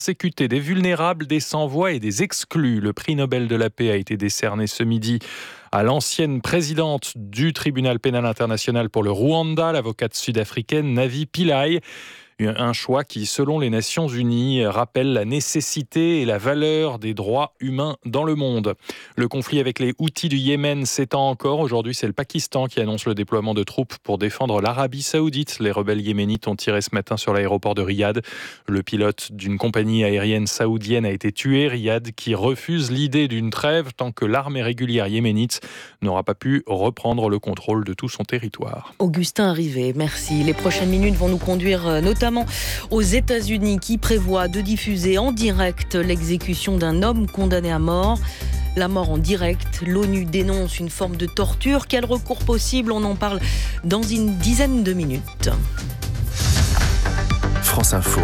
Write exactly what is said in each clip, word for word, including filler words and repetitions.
Persécuter des vulnérables, des sans-voix et des exclus. Le prix Nobel de la paix a été décerné ce midi à l'ancienne présidente du tribunal pénal international pour le Rwanda, l'avocate sud-africaine Navi Pillay. Un choix qui, selon les Nations Unies, rappelle la nécessité et la valeur des droits humains dans le monde. Le conflit avec les Houthis du Yémen s'étend encore. Aujourd'hui, c'est le Pakistan qui annonce le déploiement de troupes pour défendre l'Arabie Saoudite. Les rebelles yéménites ont tiré ce matin sur l'aéroport de Riyad. Le pilote d'une compagnie aérienne saoudienne a été tué. Riyad qui refuse l'idée d'une trêve tant que l'armée régulière yéménite n'aura pas pu reprendre le contrôle de tout son territoire. Augustin Arrivé, merci. Les prochaines minutes vont nous conduire notamment aux États-Unis qui prévoient de diffuser en direct l'exécution d'un homme condamné à mort. La mort en direct, l'ONU dénonce une forme de torture. Quel recours possible ? On en parle dans une dizaine de minutes. France Info,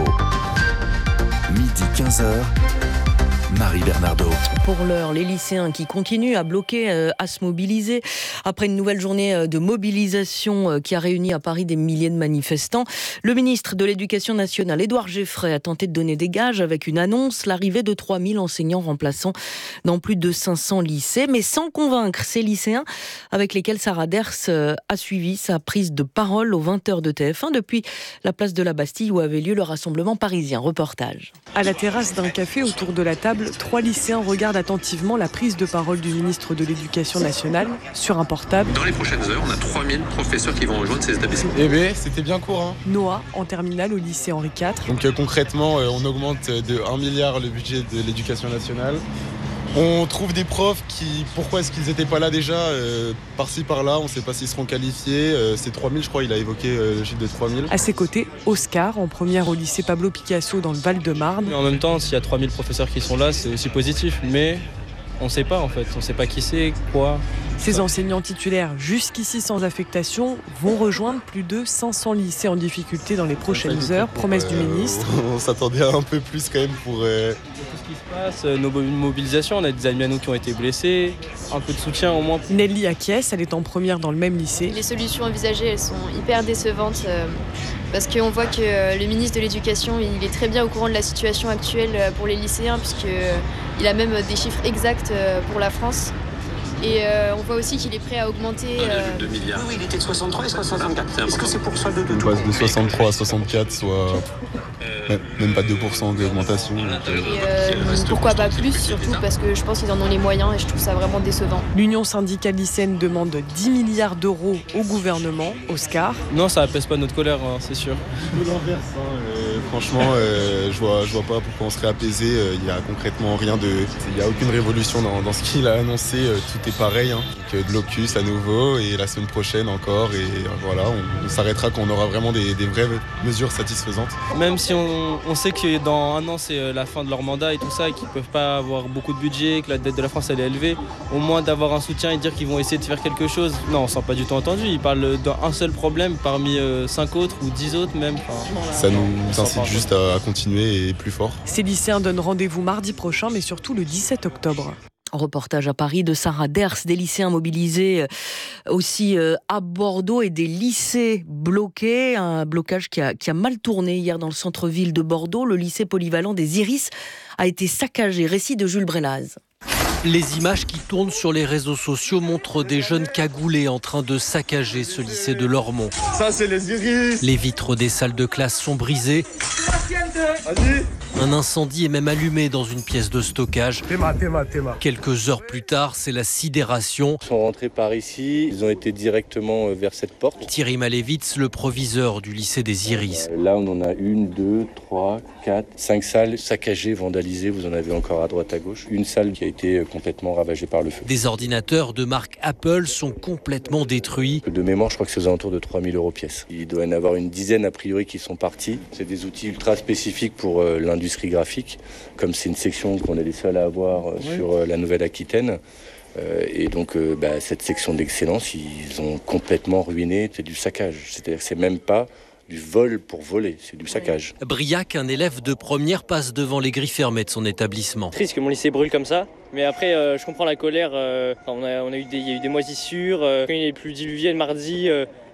midi quinze heures. Marie Bernardo. Pour l'heure, les lycéens qui continuent à bloquer, euh, à se mobiliser. Après une nouvelle journée de mobilisation euh, qui a réuni à Paris des milliers de manifestants, le ministre de l'Éducation nationale, Édouard Geoffrey, a tenté de donner des gages avec une annonce, l'arrivée de trois mille enseignants remplaçants dans plus de cinq cents lycées, mais sans convaincre ces lycéens avec lesquels Sarah Ders euh, a suivi sa prise de parole aux vingt heures de T F un depuis la place de la Bastille où avait lieu le rassemblement parisien. Reportage. À la terrasse d'un café autour de la table, trois lycéens regardent attentivement la prise de parole du ministre de l'Éducation nationale sur un portable. Dans les prochaines heures, on a trois mille professeurs qui vont rejoindre ces établissements. Eh bien, c'était bien court. Hein. Noah, en terminale au lycée Henri quatre. Donc euh, concrètement, euh, on augmente de un milliard le budget de l'Éducation nationale. On trouve des profs qui, pourquoi est-ce qu'ils n'étaient pas là déjà, euh, par-ci par-là, on ne sait pas s'ils seront qualifiés. Euh, c'est trois mille, je crois, il a évoqué euh, le chiffre de trois mille. À ses côtés, Oscar, en première au lycée Pablo Picasso dans le Val-de-Marne. Mais en même temps, s'il y a trois mille professeurs qui sont là, c'est aussi positif. Mais on ne sait pas en fait, on ne sait pas qui c'est, quoi. Ces enseignants titulaires, jusqu'ici sans affectation, vont rejoindre plus de cinq cents lycées en difficulté dans les prochaines heures, promesse euh, du ministre. On s'attendait à un peu plus quand même pour... Euh... Tout ce qui se passe, nos mobilisations, on a des amis à nous qui ont été blessés, un peu de soutien au moins. Nelly acquiesce, elle est en première dans le même lycée. Les solutions envisagées, elles sont hyper décevantes euh, parce qu'on voit que euh, le ministre de l'Éducation, il est très bien au courant de la situation actuelle euh, pour les lycéens puisqu'il euh, a même des chiffres exacts euh, pour la France. Et euh, on voit aussi qu'il est prêt à augmenter... un virgule deux milliards. Oui, oui, il était de soixante-trois et soixante-quatre. Est-ce que c'est pour ça de, de On passe de soixante-trois à soixante-quatre, soit euh, même pas deux pour cent d'augmentation. Et euh, pourquoi pas plus, surtout parce que je pense qu'ils en ont les moyens et je trouve ça vraiment décevant. L'Union syndicale lycéenne demande dix milliards d'euros au gouvernement. Oscar. Non, ça apaise pas notre colère, hein, c'est sûr. Tout l'inverse, hein, euh, franchement, euh, je vois, je vois pas pourquoi on serait apaisé. Il euh, y a concrètement rien de... Il y a aucune révolution dans, dans ce qu'il a annoncé. Euh, tout est pareil. Hein. Donc, de l'Ocus à nouveau et la semaine prochaine encore. Et euh, voilà, on, on s'arrêtera quand on aura vraiment des, des vraies mesures satisfaisantes. Même si on, on sait que dans un an, c'est la fin de leur mandat et tout ça, et qu'ils peuvent pas avoir beaucoup de budget, que la dette de la France elle est élevée, au moins d'avoir un soutien et dire qu'ils vont essayer de faire quelque chose. Non, on ne sent pas du tout entendu. Ils parlent d'un seul problème parmi euh, cinq autres ou dix autres même. Enfin, ça nous incite juste à, à continuer et plus fort. Ces lycéens donnent rendez-vous mardi prochain, mais surtout le dix-sept octobre. Reportage à Paris de Sarah Ders, des lycéens mobilisés aussi à Bordeaux et des lycées bloqués. Un blocage qui a, qui a mal tourné hier dans le centre-ville de Bordeaux. Le lycée polyvalent des Iris a été saccagé. Récit de Jules Brélaz. Les images qui tournent sur les réseaux sociaux montrent des jeunes cagoulés en train de saccager ce lycée de Lormont. Ça, c'est les Iris. Les vitres des salles de classe sont brisées. Vas-y. Un incendie est même allumé dans une pièce de stockage. Théma, théma, théma. Quelques heures plus tard, c'est la sidération. Ils sont rentrés par ici, ils ont été directement vers cette porte. Thierry Malevitz, le proviseur du lycée des Iris. Là, on en a une, deux, trois, quatre, cinq salles saccagées, vandalisées. Vous en avez encore à droite, à gauche. Une salle qui a été complètement ravagée par le feu. Des ordinateurs de marque Apple sont complètement détruits. De mémoire, je crois que c'est aux alentours de trois mille euros pièce. Il doit y en avoir une dizaine a priori qui sont partis. C'est des outils ultra spécifiques pour euh, l'industrie graphique, comme c'est une section qu'on est les seuls à avoir euh, oui. sur euh, la Nouvelle-Aquitaine. Euh, et donc, euh, bah, cette section d'excellence, ils ont complètement ruiné. C'est du saccage. C'est-à-dire que c'est même pas du vol pour voler, c'est du saccage. Briac, un élève de première, passe devant les grilles fermées de son établissement. Triste que mon lycée brûle comme ça, mais après euh, je comprends la colère. Euh, on a, on a eu des, il y a eu des moisissures. Euh, quand il est plus diluviel mardi, euh,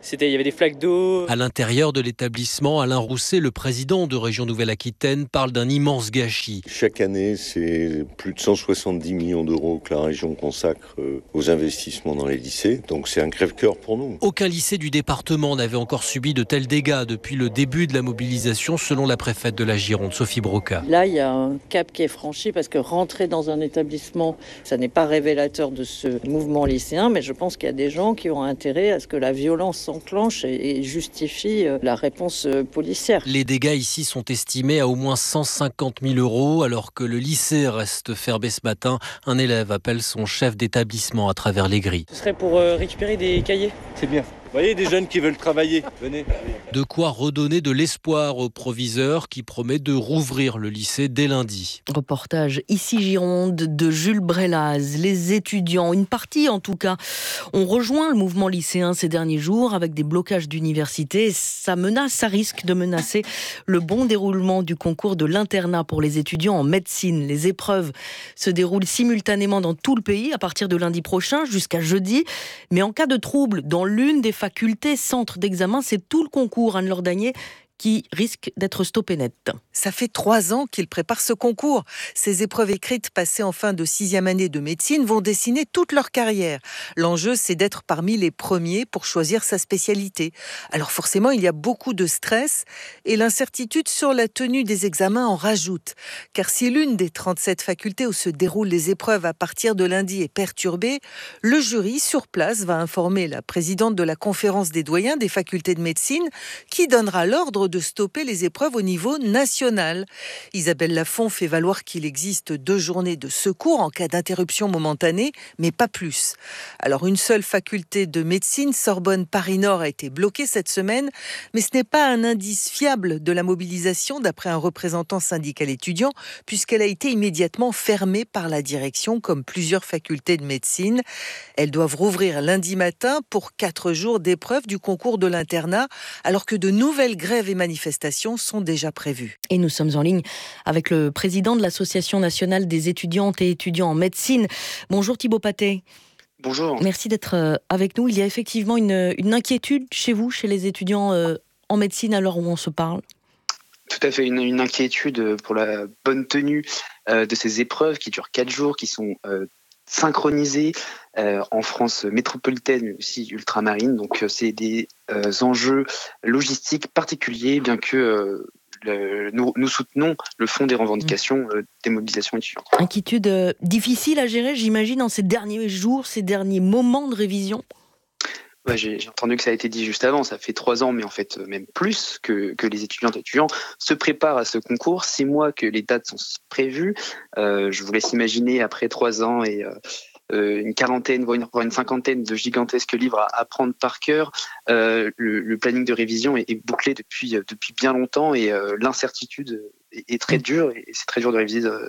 C'était, il y avait des flaques d'eau. À l'intérieur de l'établissement, Alain Rousset, le président de Région Nouvelle-Aquitaine, parle d'un immense gâchis. Chaque année, c'est plus de cent soixante-dix millions d'euros que la région consacre aux investissements dans les lycées. Donc c'est un crève-cœur pour nous. Aucun lycée du département n'avait encore subi de tels dégâts depuis le début de la mobilisation, selon la préfète de la Gironde, Sophie Broca. Là, il y a un cap qui est franchi parce que rentrer dans un établissement, ça n'est pas révélateur de ce mouvement lycéen, mais je pense qu'il y a des gens qui ont intérêt à ce que la violence s'enclenche et justifie la réponse policière. Les dégâts ici sont estimés à au moins cent cinquante mille euros, alors que le lycée reste fermé ce matin. Un élève appelle son chef d'établissement à travers les grilles. Ce serait pour euh, récupérer des cahiers. C'est bien. Vous voyez, des jeunes qui veulent travailler, venez. De quoi redonner de l'espoir au proviseur qui promet de rouvrir le lycée dès lundi. Reportage ici Gironde de Jules Brelaz. Les étudiants, une partie en tout cas, ont rejoint le mouvement lycéen ces derniers jours avec des blocages d'universités. Ça menace, ça risque de menacer le bon déroulement du concours de l'internat pour les étudiants en médecine. Les épreuves se déroulent simultanément dans tout le pays à partir de lundi prochain jusqu'à jeudi. Mais en cas de trouble dans l'une des faculté, centre d'examen, c'est tout le concours, Anne Lordagnier, qui risque d'être stoppé net. Ça fait trois ans qu'il prépare ce concours. Ces épreuves écrites passées en fin de sixième année de médecine vont dessiner toute leur carrière. L'enjeu, c'est d'être parmi les premiers pour choisir sa spécialité. Alors forcément, il y a beaucoup de stress et l'incertitude sur la tenue des examens en rajoute. Car si l'une des trente-sept facultés où se déroulent les épreuves à partir de lundi est perturbée, le jury sur place va informer la présidente de la conférence des doyens des facultés de médecine qui donnera l'ordre de stopper les épreuves au niveau national. Isabelle Lafont fait valoir qu'il existe deux journées de secours en cas d'interruption momentanée, mais pas plus. Alors une seule faculté de médecine, Sorbonne Paris-Nord, a été bloquée cette semaine, mais ce n'est pas un indice fiable de la mobilisation d'après un représentant syndical étudiant, puisqu'elle a été immédiatement fermée par la direction, comme plusieurs facultés de médecine. Elles doivent rouvrir lundi matin pour quatre jours d'épreuve du concours de l'internat, alors que de nouvelles grèves et manifestations sont déjà prévues. Et nous sommes en ligne avec le président de l'Association nationale des étudiantes et étudiants en médecine. Bonjour Thibaut Pathé. Bonjour. Merci d'être avec nous. Il y a effectivement une, une inquiétude chez vous, chez les étudiants euh, en médecine à l'heure où on se parle. Tout à fait, une, une inquiétude pour la bonne tenue euh, de ces épreuves qui durent quatre jours, qui sont euh, synchronisées euh, en France métropolitaine, mais aussi ultramarine. Donc, euh, c'est des euh, enjeux logistiques particuliers, bien que euh, le, nous, nous soutenons le fond des revendications euh, des mobilisations étudiantes. Inquiétude euh, difficile à gérer, j'imagine, en ces derniers jours, ces derniers moments de révision. Ouais, j'ai, j'ai entendu que ça a été dit juste avant, ça fait trois ans, mais en fait même plus que, que les étudiantes et étudiants se préparent à ce concours. Six mois que les dates sont prévues. Euh, je vous laisse imaginer après trois ans et euh, une quarantaine, voire une, voire une cinquantaine de gigantesques livres à apprendre par cœur. Euh, le, le planning de révision est, est bouclé depuis, depuis bien longtemps et euh, l'incertitude est, est très dure et c'est très dur de réviser euh,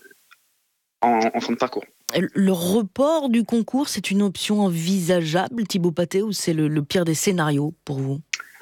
en, en fin de parcours. Le report du concours, c'est une option envisageable, Thibaut Pathé, ou c'est le, le pire des scénarios pour vous ?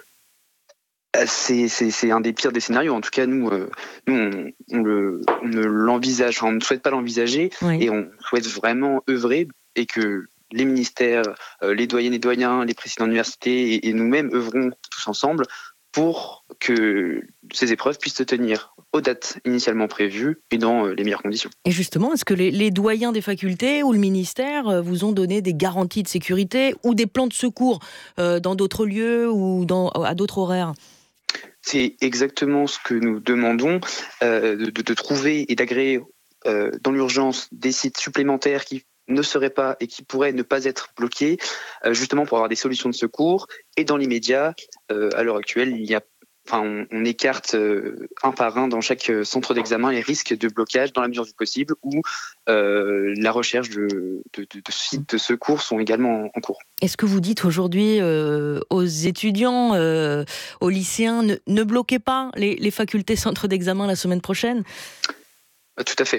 C'est, c'est, c'est un des pires des scénarios. En tout cas, nous, euh, nous on, on, le, on ne l'envisage, enfin, on ne souhaite pas l'envisager, oui. Et on souhaite vraiment œuvrer et que les ministères, euh, les doyennes et doyens, les présidents d'université et, et nous-mêmes œuvrons tous ensemble pour que ces épreuves puissent se tenir aux dates initialement prévues et dans les meilleures conditions. Et justement, est-ce que les, les doyens des facultés ou le ministère vous ont donné des garanties de sécurité ou des plans de secours euh, dans d'autres lieux ou dans, à d'autres horaires ? C'est exactement ce que nous demandons, euh, de, de trouver et d'agréer euh, dans l'urgence des sites supplémentaires qui ne seraient pas et qui pourraient ne pas être bloqués, euh, justement pour avoir des solutions de secours. Et dans l'immédiat, euh, à l'heure actuelle, il y a, enfin, on, on écarte euh, un par un dans chaque centre d'examen les risques de blocage dans la mesure du possible ou euh, la recherche de, de, de, de sites de secours sont également en, en cours. Est-ce que vous dites aujourd'hui euh, aux étudiants, euh, aux lycéens, ne, ne bloquez pas les, les facultés centres d'examen la semaine prochaine ? Tout à fait.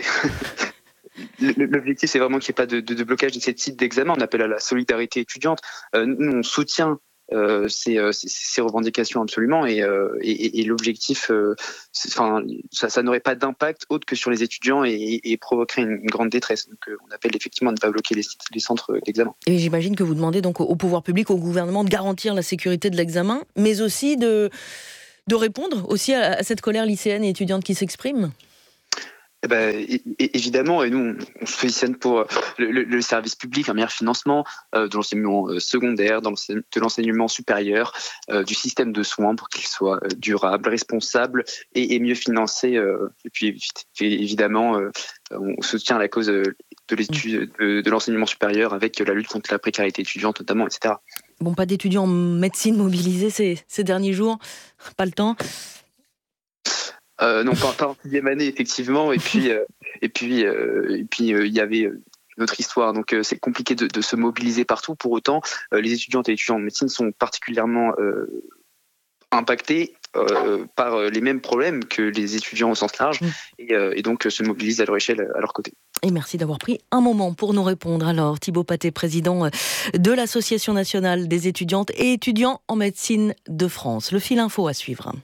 L'objectif, c'est vraiment qu'il n'y ait pas de, de, de blocage de ces sites d'examen. On appelle à la solidarité étudiante. Euh, nous, on soutient euh, ces, ces, ces revendications absolument et, euh, et, et l'objectif, euh, enfin, ça, ça n'aurait pas d'impact autre que sur les étudiants et, et provoquerait une, une grande détresse. Donc euh, on appelle effectivement à ne pas bloquer les, les centres d'examen. Et j'imagine que vous demandez donc au pouvoir public, au gouvernement de garantir la sécurité de l'examen, mais aussi de, de répondre aussi à, à cette colère lycéenne et étudiante qui s'exprime. Eh ben, évidemment, et nous, on se positionne pour le, le, le service public, un meilleur financement euh, de l'enseignement secondaire, dans de l'enseignement supérieur, euh, du système de soins pour qu'il soit durable, responsable et, et mieux financé. Euh, et puis, évidemment, euh, on soutient la cause de, l'étude, de, de l'enseignement supérieur avec la lutte contre la précarité étudiante, notamment, et cetera. Bon, pas d'étudiants en médecine mobilisés ces, ces derniers jours, pas le temps. Euh, non, pas, pas en sixième année, effectivement. Et puis, euh, et puis, euh, et puis, euh, il y avait notre histoire. Donc, euh, c'est compliqué de, de se mobiliser partout. Pour autant, euh, les étudiantes et étudiants en médecine sont particulièrement euh, impactés euh, par les mêmes problèmes que les étudiants au sens large, mmh. et, euh, et donc se mobilisent à leur échelle, à leur côté. Et merci d'avoir pris un moment pour nous répondre. Alors, Thibaut Paté, président de l'Association nationale des étudiantes et étudiants en médecine de France. Le fil info à suivre.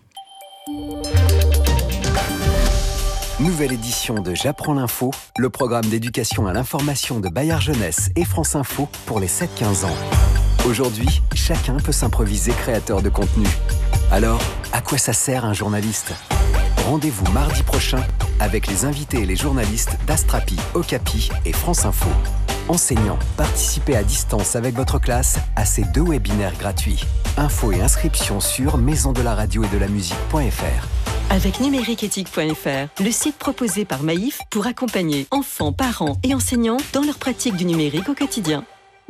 Nouvelle édition de J'apprends l'info, le programme d'éducation à l'information de Bayard Jeunesse et France Info pour les sept quinze ans. Aujourd'hui, chacun peut s'improviser créateur de contenu. Alors, à quoi ça sert un journaliste ? Rendez-vous mardi prochain avec les invités et les journalistes d'Astrapi, Okapi et France Info. Enseignants, participez à distance avec votre classe à ces deux webinaires gratuits. Infos et inscriptions sur maison de la radio et de la musique point f r. Avec numérique éthique point f r, le site proposé par Maïf pour accompagner enfants, parents et enseignants dans leur pratique du numérique au quotidien.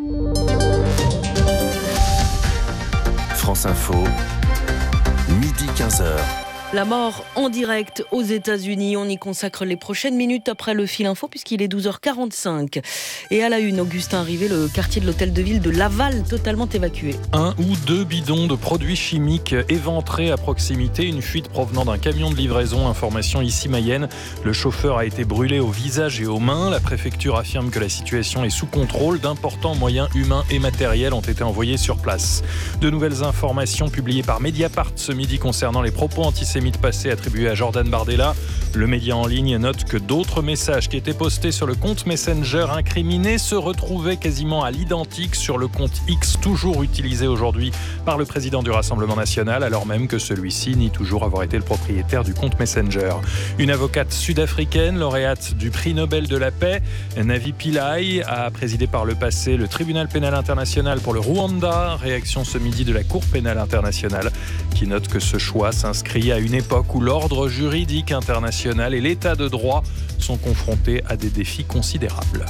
France Info, midi quinze heures. La mort en direct aux États-Unis. On y consacre les prochaines minutes après le fil info puisqu'il est douze heures quarante-cinq. Et à la une, Augustin Rivet, le quartier de l'hôtel de ville de Laval totalement évacué. Un ou deux bidons de produits chimiques éventrés à proximité. Une fuite provenant d'un camion de livraison. Information ici Mayenne. Le chauffeur a été brûlé au visage et aux mains. La préfecture affirme que la situation est sous contrôle. D'importants moyens humains et matériels ont été envoyés sur place. De nouvelles informations publiées par Mediapart ce midi concernant les propos antisémites passé attribué à Jordan Bardella. Le média en ligne note que d'autres messages qui étaient postés sur le compte Messenger incriminé se retrouvaient quasiment à l'identique sur le compte X, toujours utilisé aujourd'hui par le président du Rassemblement national, alors même que celui-ci nie toujours avoir été le propriétaire du compte Messenger. Une avocate sud-africaine, lauréate du prix Nobel de la paix, Navi Pillay, a présidé par le passé le tribunal pénal international pour le Rwanda. Réaction ce midi de la Cour pénale internationale qui note que ce choix s'inscrit à une époque où l'ordre juridique international et l'état de droit sont confrontés à des défis considérables.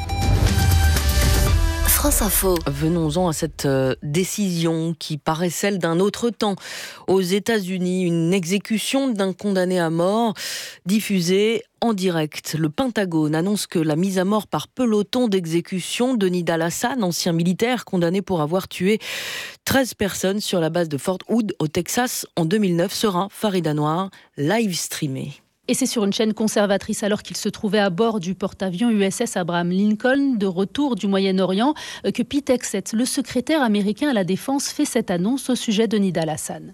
France Info. Venons-en à cette euh, décision qui paraît celle d'un autre temps. Aux États-Unis, une exécution d'un condamné à mort diffusée en direct. Le Pentagone annonce que la mise à mort par peloton d'exécution de Nidal Hasan, ancien militaire condamné pour avoir tué treize personnes sur la base de Fort Hood au Texas en deux mille neuf, sera, Farida Noir, live streamé. Et c'est sur une chaîne conservatrice alors qu'il se trouvait à bord du porte-avions U S S Abraham Lincoln de retour du Moyen-Orient que Pete Hegseth, le secrétaire américain à la Défense, fait cette annonce au sujet de Nidal Hasan.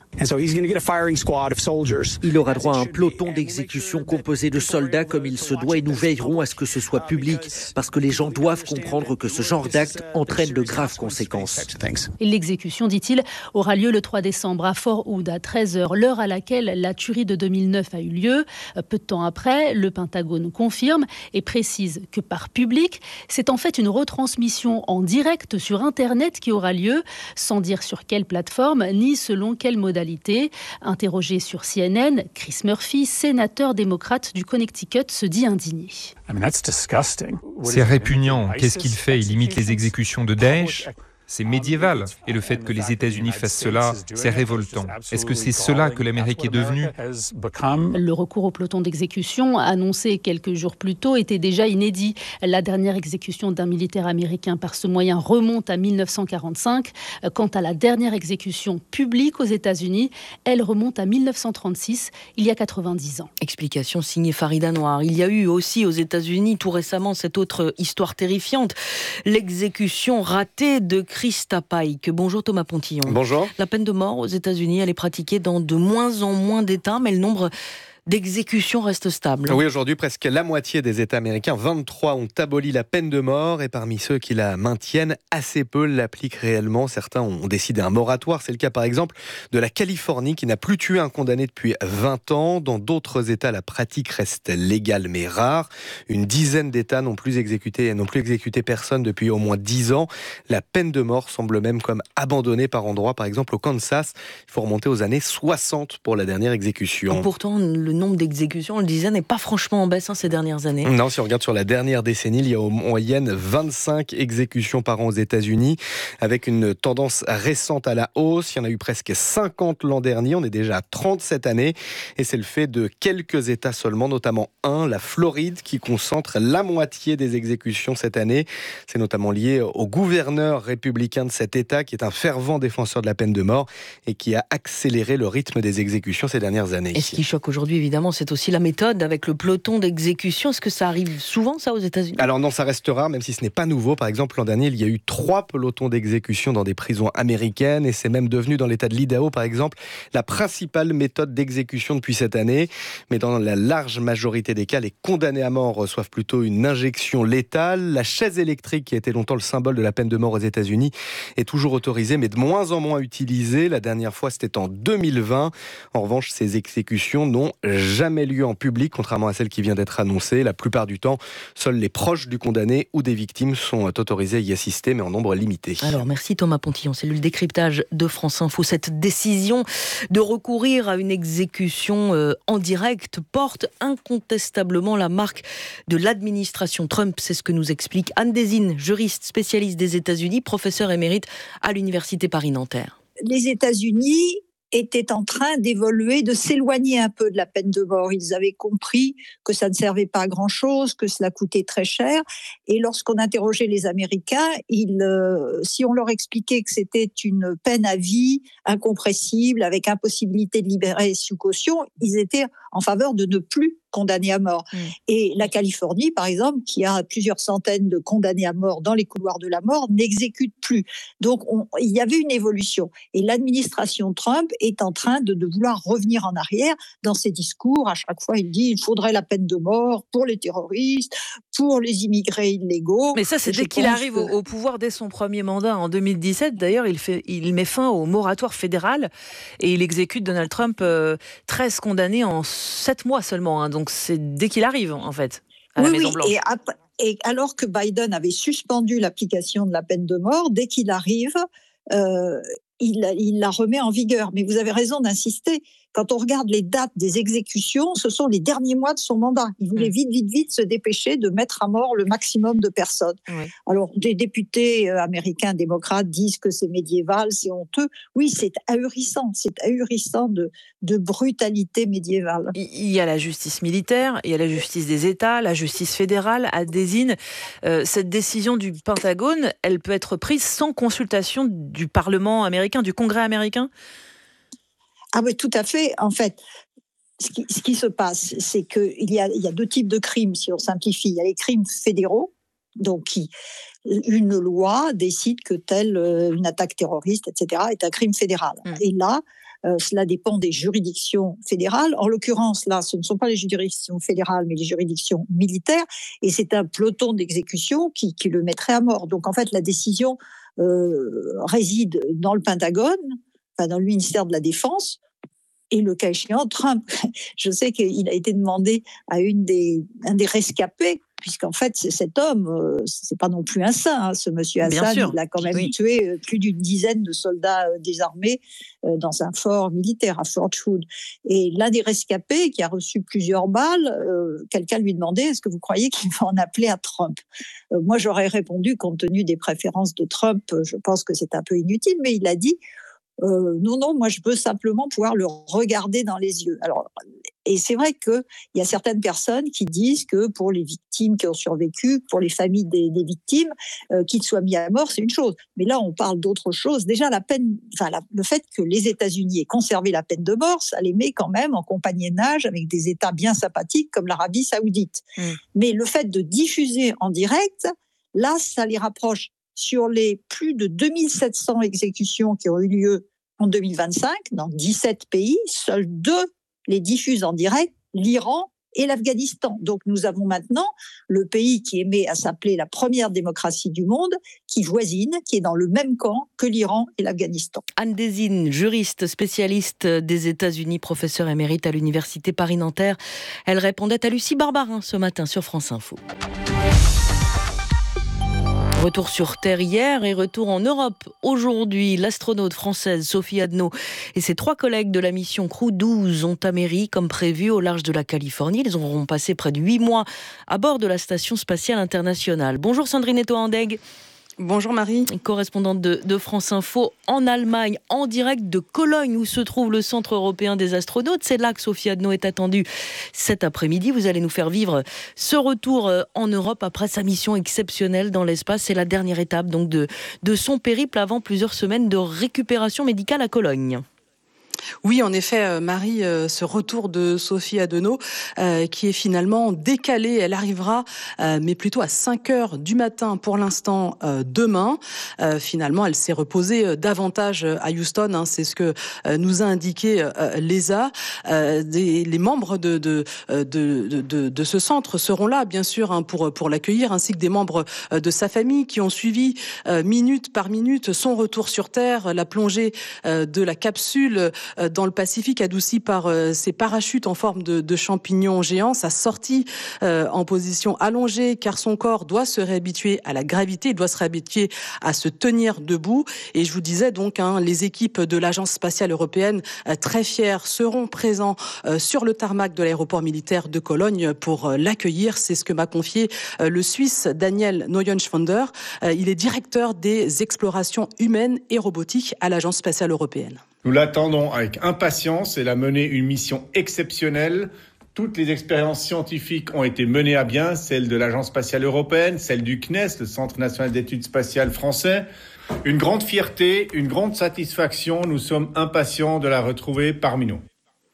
Il aura droit à un peloton d'exécution composé de soldats comme il se doit et nous veillerons à ce que ce soit public parce que les gens doivent comprendre que ce genre d'acte entraîne de graves conséquences. Et l'exécution, dit-il, aura lieu le trois décembre à Fort Hood à treize heures, l'heure à laquelle la tuerie de deux mille neuf a eu lieu. Peu de temps après, le Pentagone confirme et précise que par public, c'est en fait une retransmission en direct sur Internet qui aura lieu, sans dire sur quelle plateforme ni selon quelle modalité. Interrogé sur C N N, Chris Murphy, sénateur démocrate du Connecticut, se dit indigné. C'est répugnant. Qu'est-ce qu'il fait? Il imite les exécutions de Daesh? C'est médiéval. Et le fait que les États-Unis fassent cela, c'est révoltant. Est-ce que c'est cela que l'Amérique est devenue? Le recours au peloton d'exécution, annoncé quelques jours plus tôt, était déjà inédit. La dernière exécution d'un militaire américain par ce moyen remonte à mille neuf cent quarante-cinq. Quant à la dernière exécution publique aux États-Unis, elle remonte à mille neuf cent trente-six, il y a quatre-vingt-dix ans. Explication signée Farida Noir. Il y a eu aussi aux États-Unis tout récemment cette autre histoire terrifiante, l'exécution ratée de Christa Pike. Bonjour Thomas Pontillon. Bonjour. La peine de mort aux États-Unis, elle est pratiquée dans de moins en moins d'États, mais le nombre d'exécutions reste stable. Oui, aujourd'hui, presque la moitié des États américains, vingt-trois, ont aboli la peine de mort. Et parmi ceux qui la maintiennent, assez peu l'appliquent réellement. Certains ont décidé un moratoire. C'est le cas, par exemple, de la Californie, qui n'a plus tué un condamné depuis vingt ans. Dans d'autres États, la pratique reste légale, mais rare. Une dizaine d'États n'ont plus exécuté, n'ont plus exécuté personne depuis au moins dix ans. La peine de mort semble même comme abandonnée par endroits. Par exemple, au Kansas, il faut remonter aux années soixante pour la dernière exécution. Pourtant, le nombre d'exécutions, on le disait, n'est pas franchement en baisse hein, ces dernières années. Non, si on regarde sur la dernière décennie, il y a en moyenne vingt-cinq exécutions par an aux États-Unis, avec une tendance récente à la hausse. Il y en a eu presque cinquante l'an dernier, on est déjà à trente cette année, et c'est le fait de quelques États seulement, notamment un, la Floride, qui concentre la moitié des exécutions cette année. C'est notamment lié au gouverneur républicain de cet État, qui est un fervent défenseur de la peine de mort, et qui a accéléré le rythme des exécutions ces dernières années. Et ce qui choque aujourd'hui, évidemment, c'est aussi la méthode avec le peloton d'exécution. Est-ce que ça arrive souvent, ça, aux États-Unis ? Alors non, ça reste rare, même si ce n'est pas nouveau. Par exemple, l'an dernier, il y a eu trois pelotons d'exécution dans des prisons américaines, et c'est même devenu, dans l'État de l'Idaho, par exemple, la principale méthode d'exécution depuis cette année. Mais dans la large majorité des cas, les condamnés à mort reçoivent plutôt une injection létale. La chaise électrique, qui a été longtemps le symbole de la peine de mort aux États-Unis, est toujours autorisée, mais de moins en moins utilisée. La dernière fois, c'était en deux mille vingt. En revanche, ces exécutions n'ont jamais lieu en public, contrairement à celle qui vient d'être annoncée. La plupart du temps, seuls les proches du condamné ou des victimes sont autorisés à y assister, mais en nombre limité. Alors, merci Thomas Pontillon. C'est le décryptage de France Info. Cette décision de recourir à une exécution euh, en direct porte incontestablement la marque de l'administration Trump. C'est ce que nous explique Anne Désine, juriste spécialiste des États-Unis, professeure émérite à l'Université Paris-Nanterre. Les États-Unis étaient en train d'évoluer, de s'éloigner un peu de la peine de mort. Ils avaient compris que ça ne servait pas à grand-chose, que cela coûtait très cher. Et lorsqu'on interrogeait les Américains, ils, euh, si on leur expliquait que c'était une peine à vie, incompressible, avec impossibilité de libérer sous caution, ils étaient en faveur de ne plus condamner à mort. Mmh. Et la Californie, par exemple, qui a plusieurs centaines de condamnés à mort dans les couloirs de la mort, n'exécute plus. Donc, on, il y avait une évolution. Et l'administration Trump est en train de, de vouloir revenir en arrière. Dans ses discours, à chaque fois, il dit qu'il faudrait la peine de mort pour les terroristes, pour les immigrés illégaux. Mais ça, c'est dès qu'il arrive que... au pouvoir, dès son premier mandat, en deux mille dix-sept. D'ailleurs, il, fait, il met fin au moratoire fédéral et il exécute Donald Trump euh, treize condamnés en sept mois seulement. Hein. Donc, c'est dès qu'il arrive, en fait, à oui, la Maison-Blanche. Oui, et, après, et alors que Biden avait suspendu l'application de la peine de mort, dès qu'il arrive, euh, il, il la remet en vigueur. Mais vous avez raison d'insister. Quand on regarde les dates des exécutions, ce sont les derniers mois de son mandat. Il voulait vite, vite, vite se dépêcher de mettre à mort le maximum de personnes. Oui. Alors, des députés américains démocrates disent que c'est médiéval, c'est honteux. Oui, c'est ahurissant. C'est ahurissant de, de brutalité médiévale. Il y a la justice militaire, il y a la justice des États, la justice fédérale. À Désine, euh, cette décision du Pentagone, elle peut être prise sans consultation du Parlement américain, du Congrès américain ? Ah oui, tout à fait. En fait, ce qui, ce qui se passe, c'est qu'il y a, il y a deux types de crimes, si on simplifie. Il y a les crimes fédéraux, donc qui, une loi décide que telle une attaque terroriste, et cetera, est un crime fédéral. Mmh. Et là, euh, cela dépend des juridictions fédérales. En l'occurrence, là, ce ne sont pas les juridictions fédérales, mais les juridictions militaires. Et c'est un peloton d'exécution qui, qui le mettrait à mort. Donc, en fait, la décision euh, réside dans le Pentagone, enfin, dans le ministère de la Défense. Et le cas échéant, Trump, je sais qu'il a été demandé à une des, un des rescapés, puisqu'en fait, cet homme, c'est pas non plus un saint, hein, ce monsieur Assad, il a quand même oui. tué plus d'une dizaine de soldats désarmés dans un fort militaire à Fort Hood. Et l'un des rescapés, qui a reçu plusieurs balles, euh, quelqu'un lui demandait, est-ce que vous croyez qu'il va en appeler à Trump ? euh, Moi, j'aurais répondu, compte tenu des préférences de Trump, je pense que c'est un peu inutile, mais il a dit, Euh, non, non, moi je veux simplement pouvoir le regarder dans les yeux. Alors, et c'est vrai qu'il y a certaines personnes qui disent que pour les victimes qui ont survécu, pour les familles des, des victimes, euh, qu'ils soient mis à mort, c'est une chose. Mais là, on parle d'autre chose. Déjà, la peine, enfin, la, le fait que les États-Unis aient conservé la peine de mort, ça les met quand même en compagnonnage avec des États bien sympathiques comme l'Arabie Saoudite. Mmh. Mais le fait de diffuser en direct, là, ça les rapproche sur les plus de deux mille sept cents exécutions qui ont eu lieu en deux mille vingt-cinq, dans dix-sept pays, seuls deux les diffusent en direct, l'Iran et l'Afghanistan. Donc nous avons maintenant le pays qui aimait à s'appeler la première démocratie du monde, qui voisine, qui est dans le même camp que l'Iran et l'Afghanistan. Anne Désine, juriste spécialiste des États-Unis, professeure émérite à l'Université Paris-Nanterre. Elle répondait à Lucie Barbarin ce matin sur France Info. Retour sur Terre hier et retour en Europe aujourd'hui. L'astronaute française Sophie Adno et ses trois collègues de la mission Crew douze ont atterri comme prévu au large de la Californie. Ils auront passé près de huit mois à bord de la Station spatiale internationale. Bonjour Sandrine Eto-Andeg. Bonjour Marie. Correspondante de, de France Info en Allemagne, en direct de Cologne où se trouve le Centre européen des astronautes. C'est là que Sophie Adno est attendue cet après-midi. Vous allez nous faire vivre ce retour en Europe après sa mission exceptionnelle dans l'espace. C'est la dernière étape donc de, de son périple avant plusieurs semaines de récupération médicale à Cologne. Oui, en effet, Marie, ce retour de Sophie Adno, euh, qui est finalement décalé, elle arrivera, euh, mais plutôt à cinq heures du matin pour l'instant euh, demain. Euh, finalement, elle s'est reposée davantage à Houston, hein, c'est ce que euh, nous a indiqué euh, l'E S A. Euh, des, les membres de, de, de, de, de, de ce centre seront là, bien sûr, hein, pour, pour l'accueillir, ainsi que des membres de sa famille qui ont suivi euh, minute par minute son retour sur Terre, la plongée euh, de la capsule dans le Pacifique, adouci par euh, ses parachutes en forme de, de champignons géants, sa sortie euh, en position allongée, car son corps doit se réhabituer à la gravité, il doit se réhabituer à se tenir debout. Et je vous disais donc, hein, les équipes de l'Agence spatiale européenne, euh, très fières, seront présents euh, sur le tarmac de l'aéroport militaire de Cologne pour euh, l'accueillir. C'est ce que m'a confié euh, le Suisse Daniel Neuenschwander. Euh, il est directeur des explorations humaines et robotiques à l'Agence spatiale européenne. Nous l'attendons avec impatience. Elle a mené une mission exceptionnelle. Toutes les expériences scientifiques ont été menées à bien, celles de l'Agence spatiale européenne, celles du C N E S, le Centre national d'études spatiales français. Une grande fierté, une grande satisfaction. Nous sommes impatients de la retrouver parmi nous.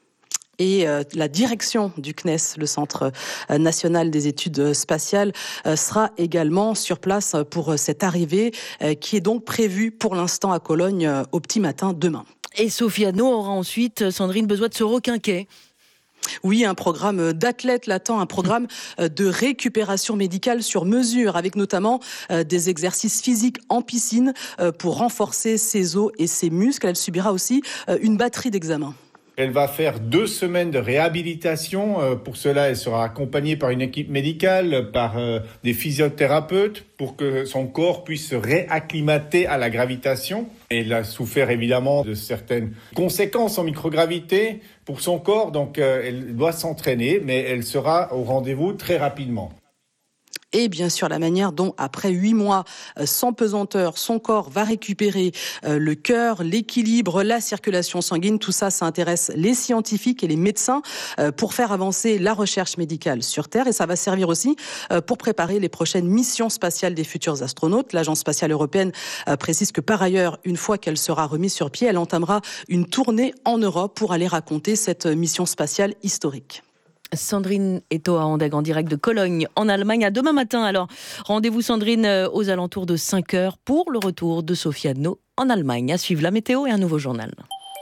Et euh, la direction du C N E S, le Centre national des études spatiales, euh, sera également sur place pour cette arrivée euh, qui est donc prévue pour l'instant à Cologne euh, au petit matin demain. Et Sophie Adno aura ensuite, Sandrine, besoin de se requinquer. Oui, un programme d'athlète latent, un programme de récupération médicale sur mesure, avec notamment des exercices physiques en piscine pour renforcer ses os et ses muscles. Elle subira aussi une batterie d'examens. Elle va faire deux semaines de réhabilitation. Pour cela, elle sera accompagnée par une équipe médicale, par des physiothérapeutes, pour que son corps puisse se réacclimater à la gravitation. Elle a souffert évidemment de certaines conséquences en microgravité pour son corps, donc elle doit s'entraîner, mais elle sera au rendez-vous très rapidement. Et bien sûr la manière dont, après huit mois sans pesanteur, son corps va récupérer le cœur, l'équilibre, la circulation sanguine. Tout ça, ça intéresse les scientifiques et les médecins pour faire avancer la recherche médicale sur Terre. Et ça va servir aussi pour préparer les prochaines missions spatiales des futurs astronautes. L'Agence spatiale européenne précise que par ailleurs, une fois qu'elle sera remise sur pied, elle entamera une tournée en Europe pour aller raconter cette mission spatiale historique. Sandrine Eto-Andeg en direct de Cologne, en Allemagne. À demain matin, alors. Rendez-vous, Sandrine, aux alentours de cinq heures pour le retour de Sophie Adno en Allemagne. À suivre la météo et un nouveau journal.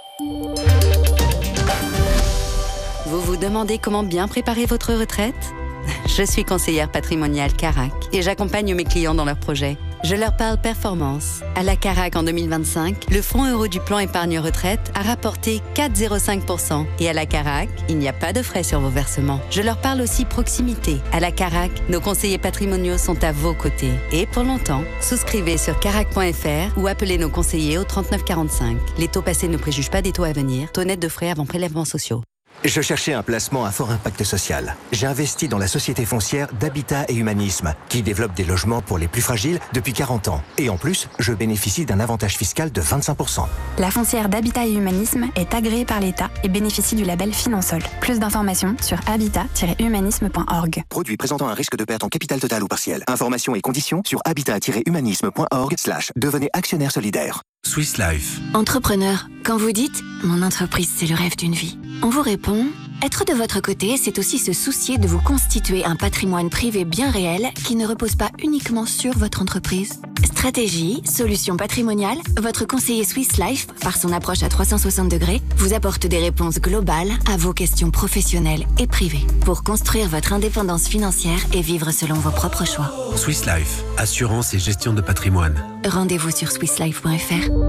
Vous vous demandez comment bien préparer votre retraite ? Je suis conseillère patrimoniale Carac et j'accompagne mes clients dans leurs projets. Je leur parle performance. À la Carac en deux mille vingt-cinq, le fonds euro du plan épargne retraite a rapporté quatre virgule zéro cinq pour cent. Et à la Carac, il n'y a pas de frais sur vos versements. Je leur parle aussi proximité. À la Carac, nos conseillers patrimoniaux sont à vos côtés. Et pour longtemps, souscrivez sur carac point f r ou appelez nos conseillers au trente-neuf quarante-cinq. Les taux passés ne préjugent pas des taux à venir. Taux net de frais avant prélèvements sociaux. Je cherchais un placement à fort impact social. J'ai investi dans la société foncière d'Habitat et Humanisme, qui développe des logements pour les plus fragiles depuis quarante ans. Et en plus, je bénéficie d'un avantage fiscal de vingt-cinq pour cent. La foncière d'Habitat et Humanisme est agréée par l'État et bénéficie du label Finansol. Plus d'informations sur habitat tiret humanisme point org. Produit présentant un risque de perte en capital total ou partiel. Informations et conditions sur habitat tiret humanisme point org slash devenez actionnaire solidaire. Swiss Life. Entrepreneur, quand vous dites « Mon entreprise, c'est le rêve d'une vie », on vous répond Être de votre côté, c'est aussi se soucier de vous constituer un patrimoine privé bien réel qui ne repose pas uniquement sur votre entreprise. Stratégie, solutions patrimoniales, votre conseiller Swiss Life, par son approche à trois cent soixante degrés, vous apporte des réponses globales à vos questions professionnelles et privées pour construire votre indépendance financière et vivre selon vos propres choix. Swiss Life, assurance et gestion de patrimoine. Rendez-vous sur swiss life point f r.